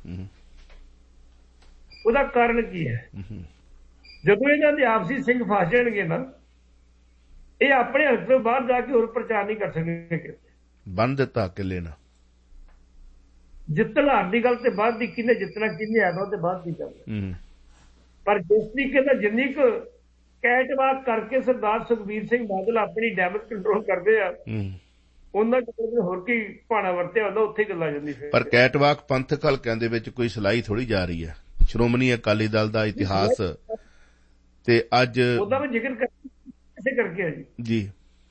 ਉਹਦਾ ਕਾਰਨ ਕੀ ਹੈ? ਜਦੋਂ ਇਹਨਾਂ ਦੇ ਆਪਸੀ ਸਿੰਘ ਫਸ ਜਾਣਗੇ ਨਾ ਇਹ ਆਪਣੇ ਹੱਥ ਤੋਂ ਬਾਹਰ ਜਾ ਕੇ ਹੋਰ ਪ੍ਰਚਾਰ ਨਹੀਂ ਕਰ ਸਕਣਗੇ। ਬੰਨ ਦਿੱਤਾ ਕਿਲੇ ਨਾਲ ਜਿੱਤਣ ਹਾਰ ਦੀ ਗੱਲ ਤੇ ਬਾਅਦ ਦੀ, ਕਿਹਨੇ ਜਿੱਤਣਾ ਕਿਹਨੇ ਆਣਾ ਉਹਦੇ ਬਾਅਦ ਦੀ ਗੱਲ। ਪਰ ਜਿਸ ਤਰੀਕੇ ਨਾਲ ਜਿੰਨੀ ਕੁ ਕੈਟਵਾਕ ਕਰਕੇ ਸਰਦਾਰ ਸੁਖਬੀਰ ਸਿੰਘ ਬਾਦਲ ਆਪਣੀ ਡੈਮੇਜ ਕੰਟਰੋਲ ਕਰਦੇ ਆ ਉਹਨਾਂ ਕੋਲ ਹੋਰ ਕੀ ਭਾਣਾ ਵਰਤਿਆ ਹੁੰਦਾ ਉੱਥੇ ਗੱਲ ਆ ਜਾਂਦੀ। ਪਰ ਕੈਟਵਾਕ ਪੰਥਕ ਹਲਕਿਆਂ ਦੇ ਵਿੱਚ ਕੋਈ ਸਲਾਈ ਥੋੜੀ ਜਾ ਰਹੀ ਹੈ। ਸ਼੍ਰੋਮਣੀ ਅਕਾਲੀ ਦਲ ਦਾ ਇਤਿਹਾਸ ਤੇ ਅੱਜ ਉਹਦਾ ਵੀ ਜ਼ਿਕਰ ਕਿਸੇ ਕਰਕੇ ਆ ਜੀ ਜੀ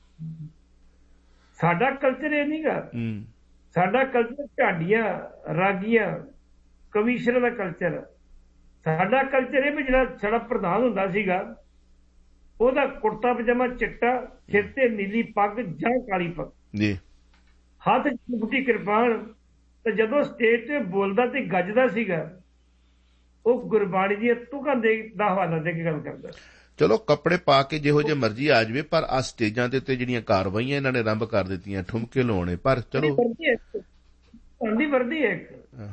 ਸਾਡਾ ਕਲਚਰ ਇਹ ਨਹੀਂਗਾ। ਸਾਡਾ ਕਲਚਰ ਢਾਡੀਆਂ ਰਾਗੀਆਂ ਕਮਿਸ਼ਨਰ ਦਾ ਕਲਚਰ। ਸਾਡਾ ਕਲਚਰ ਇਹ ਵੀ ਜਿਹੜਾ ਸਾਡਾ ਪ੍ਰਧਾਨ ਹੁੰਦਾ ਸੀਗਾ ਉਹਦਾ ਕੁੜਤਾ ਪਜਾਮਾ ਚਿੱਟਾ, ਸਿਰ ਤੇ ਨੀਲੀ ਪੱਗ ਜਾਂ ਕਾਲੀ ਪੱਗ ਜੀ, ਹੱਥ ਮੁੱਠੀ ਕਿਰਪਾਨ, ਤੇ ਜਦੋਂ ਸਟੇਜ ਤੇ ਬੋਲਦਾ ਤੇ ਗੱਜਦਾ ਸੀਗਾ ਉਹ ਗੁਰਬਾਣੀ ਦੀਆਂ ਤੁਕਾਂ ਦੇ ਦਾ ਹਵਾਲਾ ਦੇ ਕੇ ਗੱਲ ਕਰਦਾ। ਚਲੋ ਕੱਪੜੇ ਪਾ ਕੇ ਜਿਹੋ ਜਿਹੇ ਮਰਜ਼ੀ ਆ ਜਾਵੇ, ਪਰ ਆ ਸਟੇਜਾਂ ਦੇ ਉੱਤੇ ਜਿਹੜੀਆਂ ਕਾਰਵਾਈਆਂ ਇਹਨਾਂ ਨੇ ਆਰੰਭ ਕਰ ਦਿੱਤੀਆਂ, ਠੁਮਕੇ ਲਾਉਣੇ, ਪਰ ਚਲੋ ਸਾਡੀ ਵਰਦੀ ਹੈ।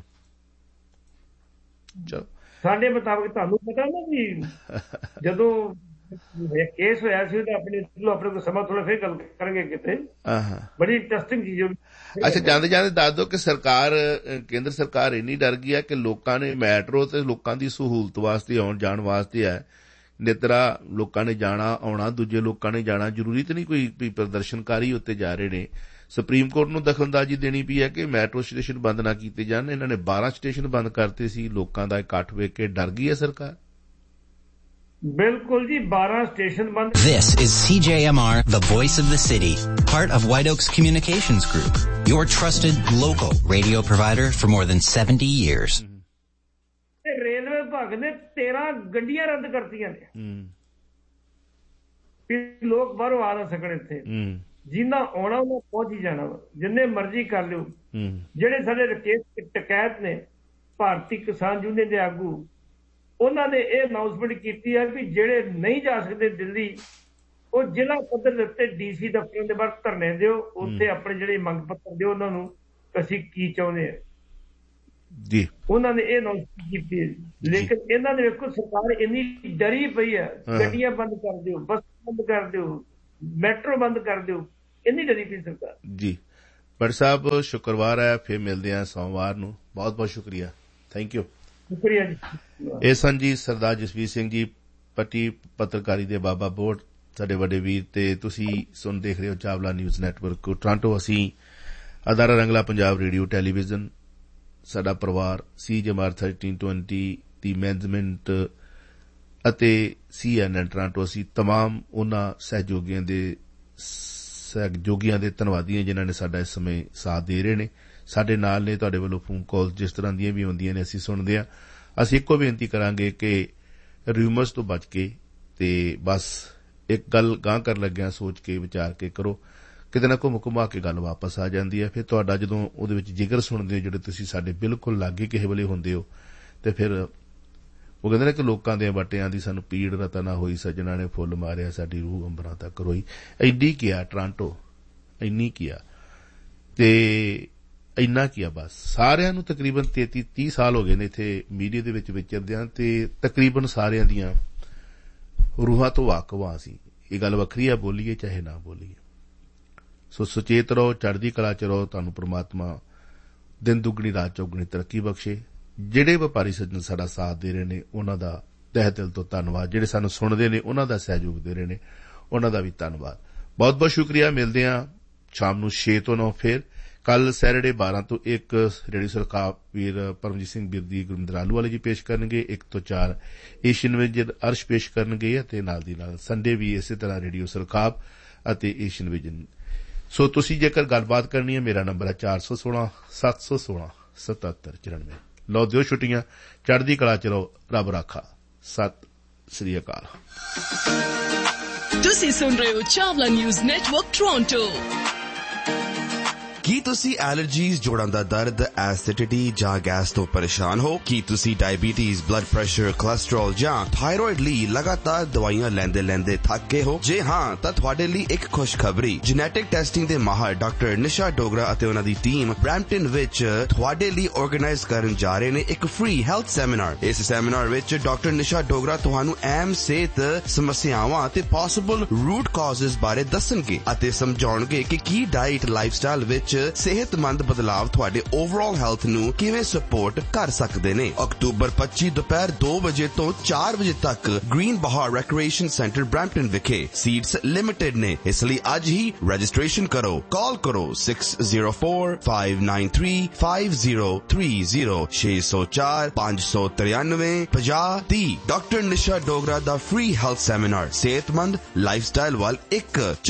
ਚਲੋ ਸਾਡੇ ਮੁਤਾਬਕ ਤੁਹਾਨੂੰ ਪਤਾ ਨਾ ਵੀ ਜਦੋਂ ਕੇਸ ਹੋਇਆ ਸੀ ਤਾਂ ਆਪਣੇ ਆਪਣੇ ਕੋਲ ਸਮਾਂ ਥੋੜਾ ਫਿਰ ਗੱਲ ਕਰਾਂਗੇ ਕਿਤੇ। ਬੜੀ ਇੰਟਰਸਟਿੰਗ ਚੀਜ਼। ਅੱਛਾ ਜਾਂਦੇ ਜਾਂਦੇ ਦੱਸ ਦਿਓ ਕਿ ਸਰਕਾਰ ਕੇਂਦਰ ਸਰਕਾਰ ਇੰਨੀ ਡਰ ਗਈ ਹੈ ਕਿ ਲੋਕਾਂ ਨੇ ਮੈਟਰੋ ਤੇ ਲੋਕਾਂ ਦੀ ਸਹੂਲਤ ਵਾਸਤੇ ਆਉਣ ਜਾਣ ਵਾਸਤੇ ਹੈ ਨਿਤਰਾ ਲੋਕਾਂ ਨੇ ਜਾਣਾ ਆਉਣਾ, ਦੂਜੇ ਲੋਕਾਂ ਨੇ ਜਾਣਾ, ਜ਼ਰੂਰੀ ਤਾਂ ਨਹੀਂ ਕੋਈ ਪ੍ਰਦਰਸ਼ਨਕਾਰੀ ਉੱਤੇ ਜਾ ਰਹੇ ਨੇ। ਸੁਪਰੀਮ ਕੋਰਟ ਨੂੰ ਦਖਲਅੰਦਾਜ਼ੀ ਦੇਣੀ ਪਈ ਹੈ ਕਿ ਮੈਟਰੋ ਸਟੇਸ਼ਨ ਬੰਦ ਨਾ ਕੀਤੇ ਜਾਣ। ਇਹਨਾਂ ਨੇ ਬਾਰਾਂ ਸਟੇਸ਼ਨ ਬੰਦ ਕਰਤੇ ਸੀ। ਲੋਕਾਂ ਦਾ ਇਕੱਠ ਵੇਖ ਕੇ ਡਰ ਗਈ ਹੈ ਸਰਕਾਰ। ਬਿਲਕੁਲ ਜੀ, ਬਾਰਾਂ ਸਟੇਸ਼ਨ ਬੰਦ। This is C J M R, the voice of the city, part of White Oaks Communications Group, your trusted local radio provider for more than seventy years. Railway ਵਿਭਾਗ ਨੇ ਤੇਰਾਂ ਗੱਡੀਆਂ ਰੱਦ ਕਰਤੀਆਂ ਨੇ ਲੋਕ ਬਾਹਰੋਂ ਆ ਨਾ ਸਕਣ ਇੱਥੇ। ਜਿੰਨਾ ਆਉਣਾ ਉਹਨਾਂ ਪਹੁੰਚ ਹੀ ਜਾਣਾ ਵਾ, ਜਿੰਨੇ ਮਰਜ਼ੀ ਕਰ ਲਿਓ। ਜਿਹੜੇ ਸਾਡੇ ਰਕੇਸ਼ ਟਕੈਤ ਨੇ ਭਾਰਤੀ ਕਿਸਾਨ ਯੂਨੀਅਨ ਦੇ ਆਗੂ, ਉਹਨਾਂ ਨੇ ਇਹ ਅਨਾਉਂਸਮੈਂਟ ਕੀਤੀ ਹੈ ਵੀ ਜਿਹੜੇ ਨਹੀਂ ਜਾ ਸਕਦੇ ਦਿੱਲੀ ਉਹ ਜ਼ਿਲ੍ਹਾ ਪੱਧਰ ਦੇ ਉੱਤੇ ਡੀਸੀ ਦਫ਼ਤਰਾਂ ਦੇ ਬਾਹਰ ਧਰਨੇ ਦਿਓ, ਉੱਥੇ ਆਪਣੇ ਜਿਹੜੇ ਮੰਗ ਪੱਤਰ ਦਿਓ ਉਹਨਾਂ ਨੂੰ ਅਸੀਂ ਕੀ ਚਾਹੁੰਦੇ ਹਾਂ ਜੀ, ਉਹਨਾਂ ਨੇ ਇਹ ਅਨਾਉਂਸ ਕੀਤੀ ਹੈ। ਲੇਕਿਨ ਇਹਨਾਂ ਦੇ ਵੇਖੋ ਸਰਕਾਰ ਇੰਨੀ ਡਰੀ ਪਈ ਹੈ, ਗੱਡੀਆਂ ਬੰਦ ਕਰ ਦਿਓ, ਬੱਸ ਬੰਦ ਕਰ ਦਿਓ, ਮੈਟਰੋ ਬੰਦ ਕਰ ਦਿਓ, ਇੰਨੀ ਡਰੀ ਪਈ ਸਰਕਾਰ ਜੀ। ਭੱਟ ਸਾਹਿਬ ਸ਼ੁੱਕਰਵਾਰ ਹੈ, ਫਿਰ ਮਿਲਦੇ ਹਾਂ ਸੋਮਵਾਰ ਨੂੰ। ਬਹੁਤ ਬਹੁਤ ਸ਼ੁਕਰੀਆ, ਥੈਂਕ ਯੂ। ਸ਼ੁਕਰੀਆ ਜੀ। ਇਹ ਸਨ ਜੀ ਸਰਦਾਰ ਜਸਵੀਰ ਸਿੰਘ ਜੀ ਪੱਟੀ, ਪੱਤਰਕਾਰੀ ਦੇ ਬਾਬਾ ਬੋਰਡ, ਸਾਡੇ ਵੱਡੇ ਵੀਰ। ਤੇ ਤੁਸੀਂ ਸੁਣ ਦੇਖ ਰਹੇ ਹੋ ਚਾਵਲਾ ਨਿਊਜ਼ ਨੈਟਵਰਕ ਟੋਰਾਂਟੋ। ਅਸੀਂ ਅਦਾਰਾ ਰੰਗਲਾ ਪੰਜਾਬ ਰੇਡੀਓ ਟੈਲੀਵਿਜ਼ਨ, ਸਾਡਾ ਪਰਿਵਾਰ, ਸੀ ਜਮਾਰ ਥਰਟੀਨ ਟਵੈਂਟੀ ਦੀ ਮੈਨੇਜਮੈਂਟ ਅਤੇ ਸੀ ਐਨ ਐਨ ਟੋਰਾਂਟੋ, ਅਸੀਂ ਤਮਾਮ ਉਹਨਾਂ ਸਹਿਯੋਗੀਆਂ ਦੇ ਸਹਿਯੋਗੀਆਂ ਦੇ ਧੰਨਵਾਦੀ ਹਾਂ ਜਿਨ੍ਹਾਂ ਨੇ ਸਾਡਾ ਇਸ ਸਮੇਂ ਸਾਥ ਦੇ ਰਹੇ ਨੇ, ਸਾਡੇ ਨਾਲ ਨੇ। ਤੁਹਾਡੇ ਵੱਲੋਂ ਫੋਨ ਕਾਲ ਜਿਸ ਤਰ੍ਹਾਂ ਦੀਆਂ ਵੀ ਆਉਂਦੀਆਂ ਨੇ ਅਸੀਂ ਸੁਣਦੇ ਹਾਂ। ਅਸੀਂ ਇੱਕੋ ਬੇਨਤੀ ਕਰਾਂਗੇ ਕਿ ਰਿਊਮਰਸ ਤੋਂ ਬਚ ਕੇ ਤੇ ਬਸ ਇੱਕ ਗੱਲ ਗਾਂਹ ਕਰਨ ਲੱਗਿਆਂ ਸੋਚ ਕੇ ਵਿਚਾਰ ਕੇ ਕਰੋ। ਕਿਤੇ ਨਾ ਘੁੰਮ ਘੁਮਾ ਕੇ ਗੱਲ ਵਾਪਸ ਆ ਜਾਂਦੀ ਹੈ। ਫਿਰ ਤੁਹਾਡਾ ਜਦੋਂ ਉਹਦੇ ਵਿੱਚ ਜ਼ਿਕਰ ਸੁਣਦੇ ਹੋ ਜਿਹੜੇ ਤੁਸੀਂ ਸਾਡੇ ਬਿਲਕੁਲ ਲਾਗੇ ਕਿਸੇ ਵੇਲੇ ਹੁੰਦੇ ਹੋ, ਤੇ ਫਿਰ ਉਹ ਕਹਿੰਦੇ ਨੇ ਕਿ ਲੋਕਾਂ ਦੇ ਵਟਿਆਂ ਦੀ ਸਾਨੂੰ ਪੀੜ ਰਤਾ ਨਾ ਹੋਈ, ਸੱਜਣਾ ਨੇ ਫੁੱਲ ਮਾਰਿਆ ਸਾਡੀ ਰੂਹ ਅੰਬਰਾਂ ਤੱਕ ਰੋਈ। ਐਡੀ ਕੀਆ ਟੋਰਾਂਟੋ, ਇੰਨੀ ਕੀਆ ਤੇ ਇੰਨਾ ਕੀਆ ਬਸ। ਸਾਰਿਆਂ ਨੂੰ ਤਕਰੀਬਨ ਤੇਤੀ ਤੀਹ ਸਾਲ ਹੋ ਗਏ ਨੇ ਇੱਥੇ ਮੀਡੀਆ ਦੇ ਵਿੱਚ ਵਿਚਰਦਿਆਂ, ਤੇ ਤਕਰੀਬਨ ਸਾਰਿਆਂ ਦੀਆਂ ਰੂਹਾਂ ਤੋਂ ਵਾਕਫ ਹਾਂ ਅਸੀਂ। ਇਹ ਗੱਲ ਵੱਖਰੀ ਆ, ਬੋਲੀਏ ਚਾਹੇ ਨਾ ਬੋਲੀਏ। ਸੋ ਸੁਚੇਤ ਰਹੋ, ਚੜ੍ਹਦੀ ਕਲਾ ਚ ਰਹੋ। ਤੁਹਾਨੂੰ ਪ੍ਰਮਾਤਮਾ ਦਿਨ ਦੁੱਗਣੀ ਰਾਤ ਚੌਗੁਣੀ ਤਰੱਕੀ ਬਖਸ਼ੇ। ਜਿਹੜੇ ਵਪਾਰੀ ਸੱਜਣ ਸਾਡਾ ਸਾਥ ਦੇ ਰਹੇ ਨੇ ਉਹਨਾਂ ਦਾ ਤਹਿ ਦਿਲ ਤੋਂ ਧੰਨਵਾਦ। ਜਿਹੜੇ ਸਾਨੂੰ ਸੁਣਦੇ ਨੇ ਉਹਨਾਂ ਦਾ ਸਹਿਯੋਗ ਦੇ ਰਹੇ ਨੇ ਉਹਨਾਂ ਦਾ ਵੀ ਧੰਨਵਾਦ। ਬਹੁਤ ਬਹੁਤ ਸ਼ੁਕਰੀਆ। ਮਿਲਦੇ ਹਾਂ ਸ਼ਾਮ ਨੂੰ ਛੇ ਤੋਂ ਨੌ ਫਿਰ। ਕੱਲ ਸੈਟਰਡੇ ਬਾਰਾਂ ਤੋਂ ਇੱਕ ਰੇਡੀਓ ਸਰਕਾਰ ਵੀਰ ਪਰਮਜੀਤ ਸਿੰਘ ਬਿਰਦੀ ਗੁਰਮਿੰਦਰ ਆਲੂ ਵਾਲੇ ਜੀ ਪੇਸ਼ ਕਰਨਗੇ। ਇੱਕ ਤੋਂ ਚਾਰ ਏਸ਼ੀਅਨ ਵਿਜਨ ਅਰਸ਼ ਪੇਸ਼ ਕਰਨਗੇ, ਅਤੇ ਨਾਲ ਦੀ ਨਾਲ ਸੰਡੇ ਵੀ ਇਸੇ ਤਰ੍ਹਾਂ ਰੇਡੀਓ ਸਰਕਾਰ ਅਤੇ ਏਸ਼ੀਅਨ ਵਿਜਨ। ਸੋ ਤੁਸੀਂ ਜੇਕਰ ਗੱਲਬਾਤ ਕਰਨੀ ਹੈ, ਮੇਰਾ ਨੰਬਰ ਹੈ ਚਾਰ ਸੌ ਸੋਲਾਂ ਸੱਤ ਸੌ ਸੋਲਾਂ ਸਤੱਤਰ ਚੁਰਾਨਵੇਂ। ਲਓ ਦਿਓ ਛੁੱਟੀਆਂ, ਚੜ੍ਹਦੀ ਕਲਾ ਚ ਰਹੋ, ਰੱਬ ਰਾਖਾ। ਸਤਿ ਸ੍ਰੀ ਅਕਾਲ। ਤੁਸੀਂ ਸੁਣ ਰਹੇ ਹੋ ਚਾਵਲਾ ਨਿਊਜ਼ ਨੈਟਵਰਕ ਟੋਰਾਂਟੋ। ਕੀ ਤੁਸੀਂ ਐਲਰਜੀਜ਼, ਜੋੜਾਂ ਦਾ ਦਰਦ, ਐਸਿਡਿਟੀ ਜਾਂ ਗੈਸ ਤੋਂ ਪਰੇਸ਼ਾਨ ਹੋ? ਕੀ ਤੁਸੀਂ ਡਾਇਬੀਟੀਜ਼, ਬਲੱਡ ਪ੍ਰੈਸ਼ਰ, ਕੋਲੇਸਟ੍ਰੋਲ ਜਾਂ ਥਾਇਰੋਇਡ ਲਈ ਲਗਾਤਾਰ ਦਵਾਈਆਂ ਲੈਂਦੇ ਲੈਂਦੇ ਥੱਕ ਗਏ ਹੋ? ਜੇ ਹਾਂ, ਤਾਂ ਤੁਹਾਡੇ ਲਈ ਇੱਕ ਖੁਸ਼ਖਬਰੀ। ਜੈਨੇਟਿਕ ਟੈਸਟਿੰਗ ਦੇ ਮਾਹਰ ਡਾਕਟਰ ਨਿਸ਼ਾ ਡੋਗਰਾ ਅਤੇ ਉਹਨਾਂ ਦੀ ਟੀਮ ਬਰੈਂਪਟਨ ਵਿੱਚ ਤੁਹਾਡੇ ਲਈ ਆਰਗੇਨਾਈਜ਼ ਕਰਨ ਜਾ ਰਹੇ ਨੇ ਇੱਕ ਫ੍ਰੀ ਹੈਲਥ ਸੈਮੀਨਾਰ। ਇਸ ਸੈਮੀਨਾਰ ਵਿੱਚ ਡਾਕਟਰ ਨਿਸ਼ਾ ਡੋਗਰਾ ਤੁਹਾਨੂੰ ਅਹਿਮ ਸਿਹਤ ਸਮੱਸਿਆਵਾਂ ਅਤੇ ਪੋਸੀਬਲ ਰੂਟ ਕਾਜ਼ਸ ਬਾਰੇ ਦੱਸਣਗੇ ਅਤੇ ਸਮਝਾਉਣਗੇ ਕਿ ਕੀ ਡਾਈਟ, ਲਾਈਫਸਟਾਈਲ ਵਿੱਚ ਸਿਹਤਮੰਦ ਬਦਲਾਵ ਤੁਹਾਡੇ ਓਵਰਆਲ ਹੈਲਥ ਨੂੰ ਕਿਵੇਂ ਸਪੋਰਟ ਕਰ ਸਕਦੇ ਨੇ। ਅਕਤੂਬਰ ਪੱਚੀ ਦੁਪਹਿਰ ਦੋ ਵਜੇ ਤੋਂ ਚਾਰ ਵਜੇ ਤੱਕ ਗ੍ਰੀਨ ਬਹਾਰ ਰੈਕ੍ਰੀਏਸ਼ਨ ਸੈਂਟਰ ਬਰੈਂਪਟਨ ਵਿਖੇ। ਸੀਟਸ ਲਿਮਿਟਡ ਨੇ, ਇਸ ਲਈ ਅੱਜ ਹੀ ਰਜਿਸਟ੍ਰੇਸ਼ਨ ਕਰੋ। ਕਾਲ ਕਰੋ six zero four five nine three five zero three zero ਛੇ ਸੌ ਚਾਰ ਪੰਜ ਸੌ ਤਰਿਆਨਵੇਂ ਪੰਜਾਹ ਤੀਹ। ਡਾਕਟਰ ਨਿਸ਼ਾ ਡੋਗਰਾ ਦਾ ਫ੍ਰੀ ਹੈਲਥ ਸੈਮੀਨਾਰ, ਸਿਹਤਮੰਦ ਲਾਈਫਸਟਾਈਲ ਵੱਲ ਇੱਕ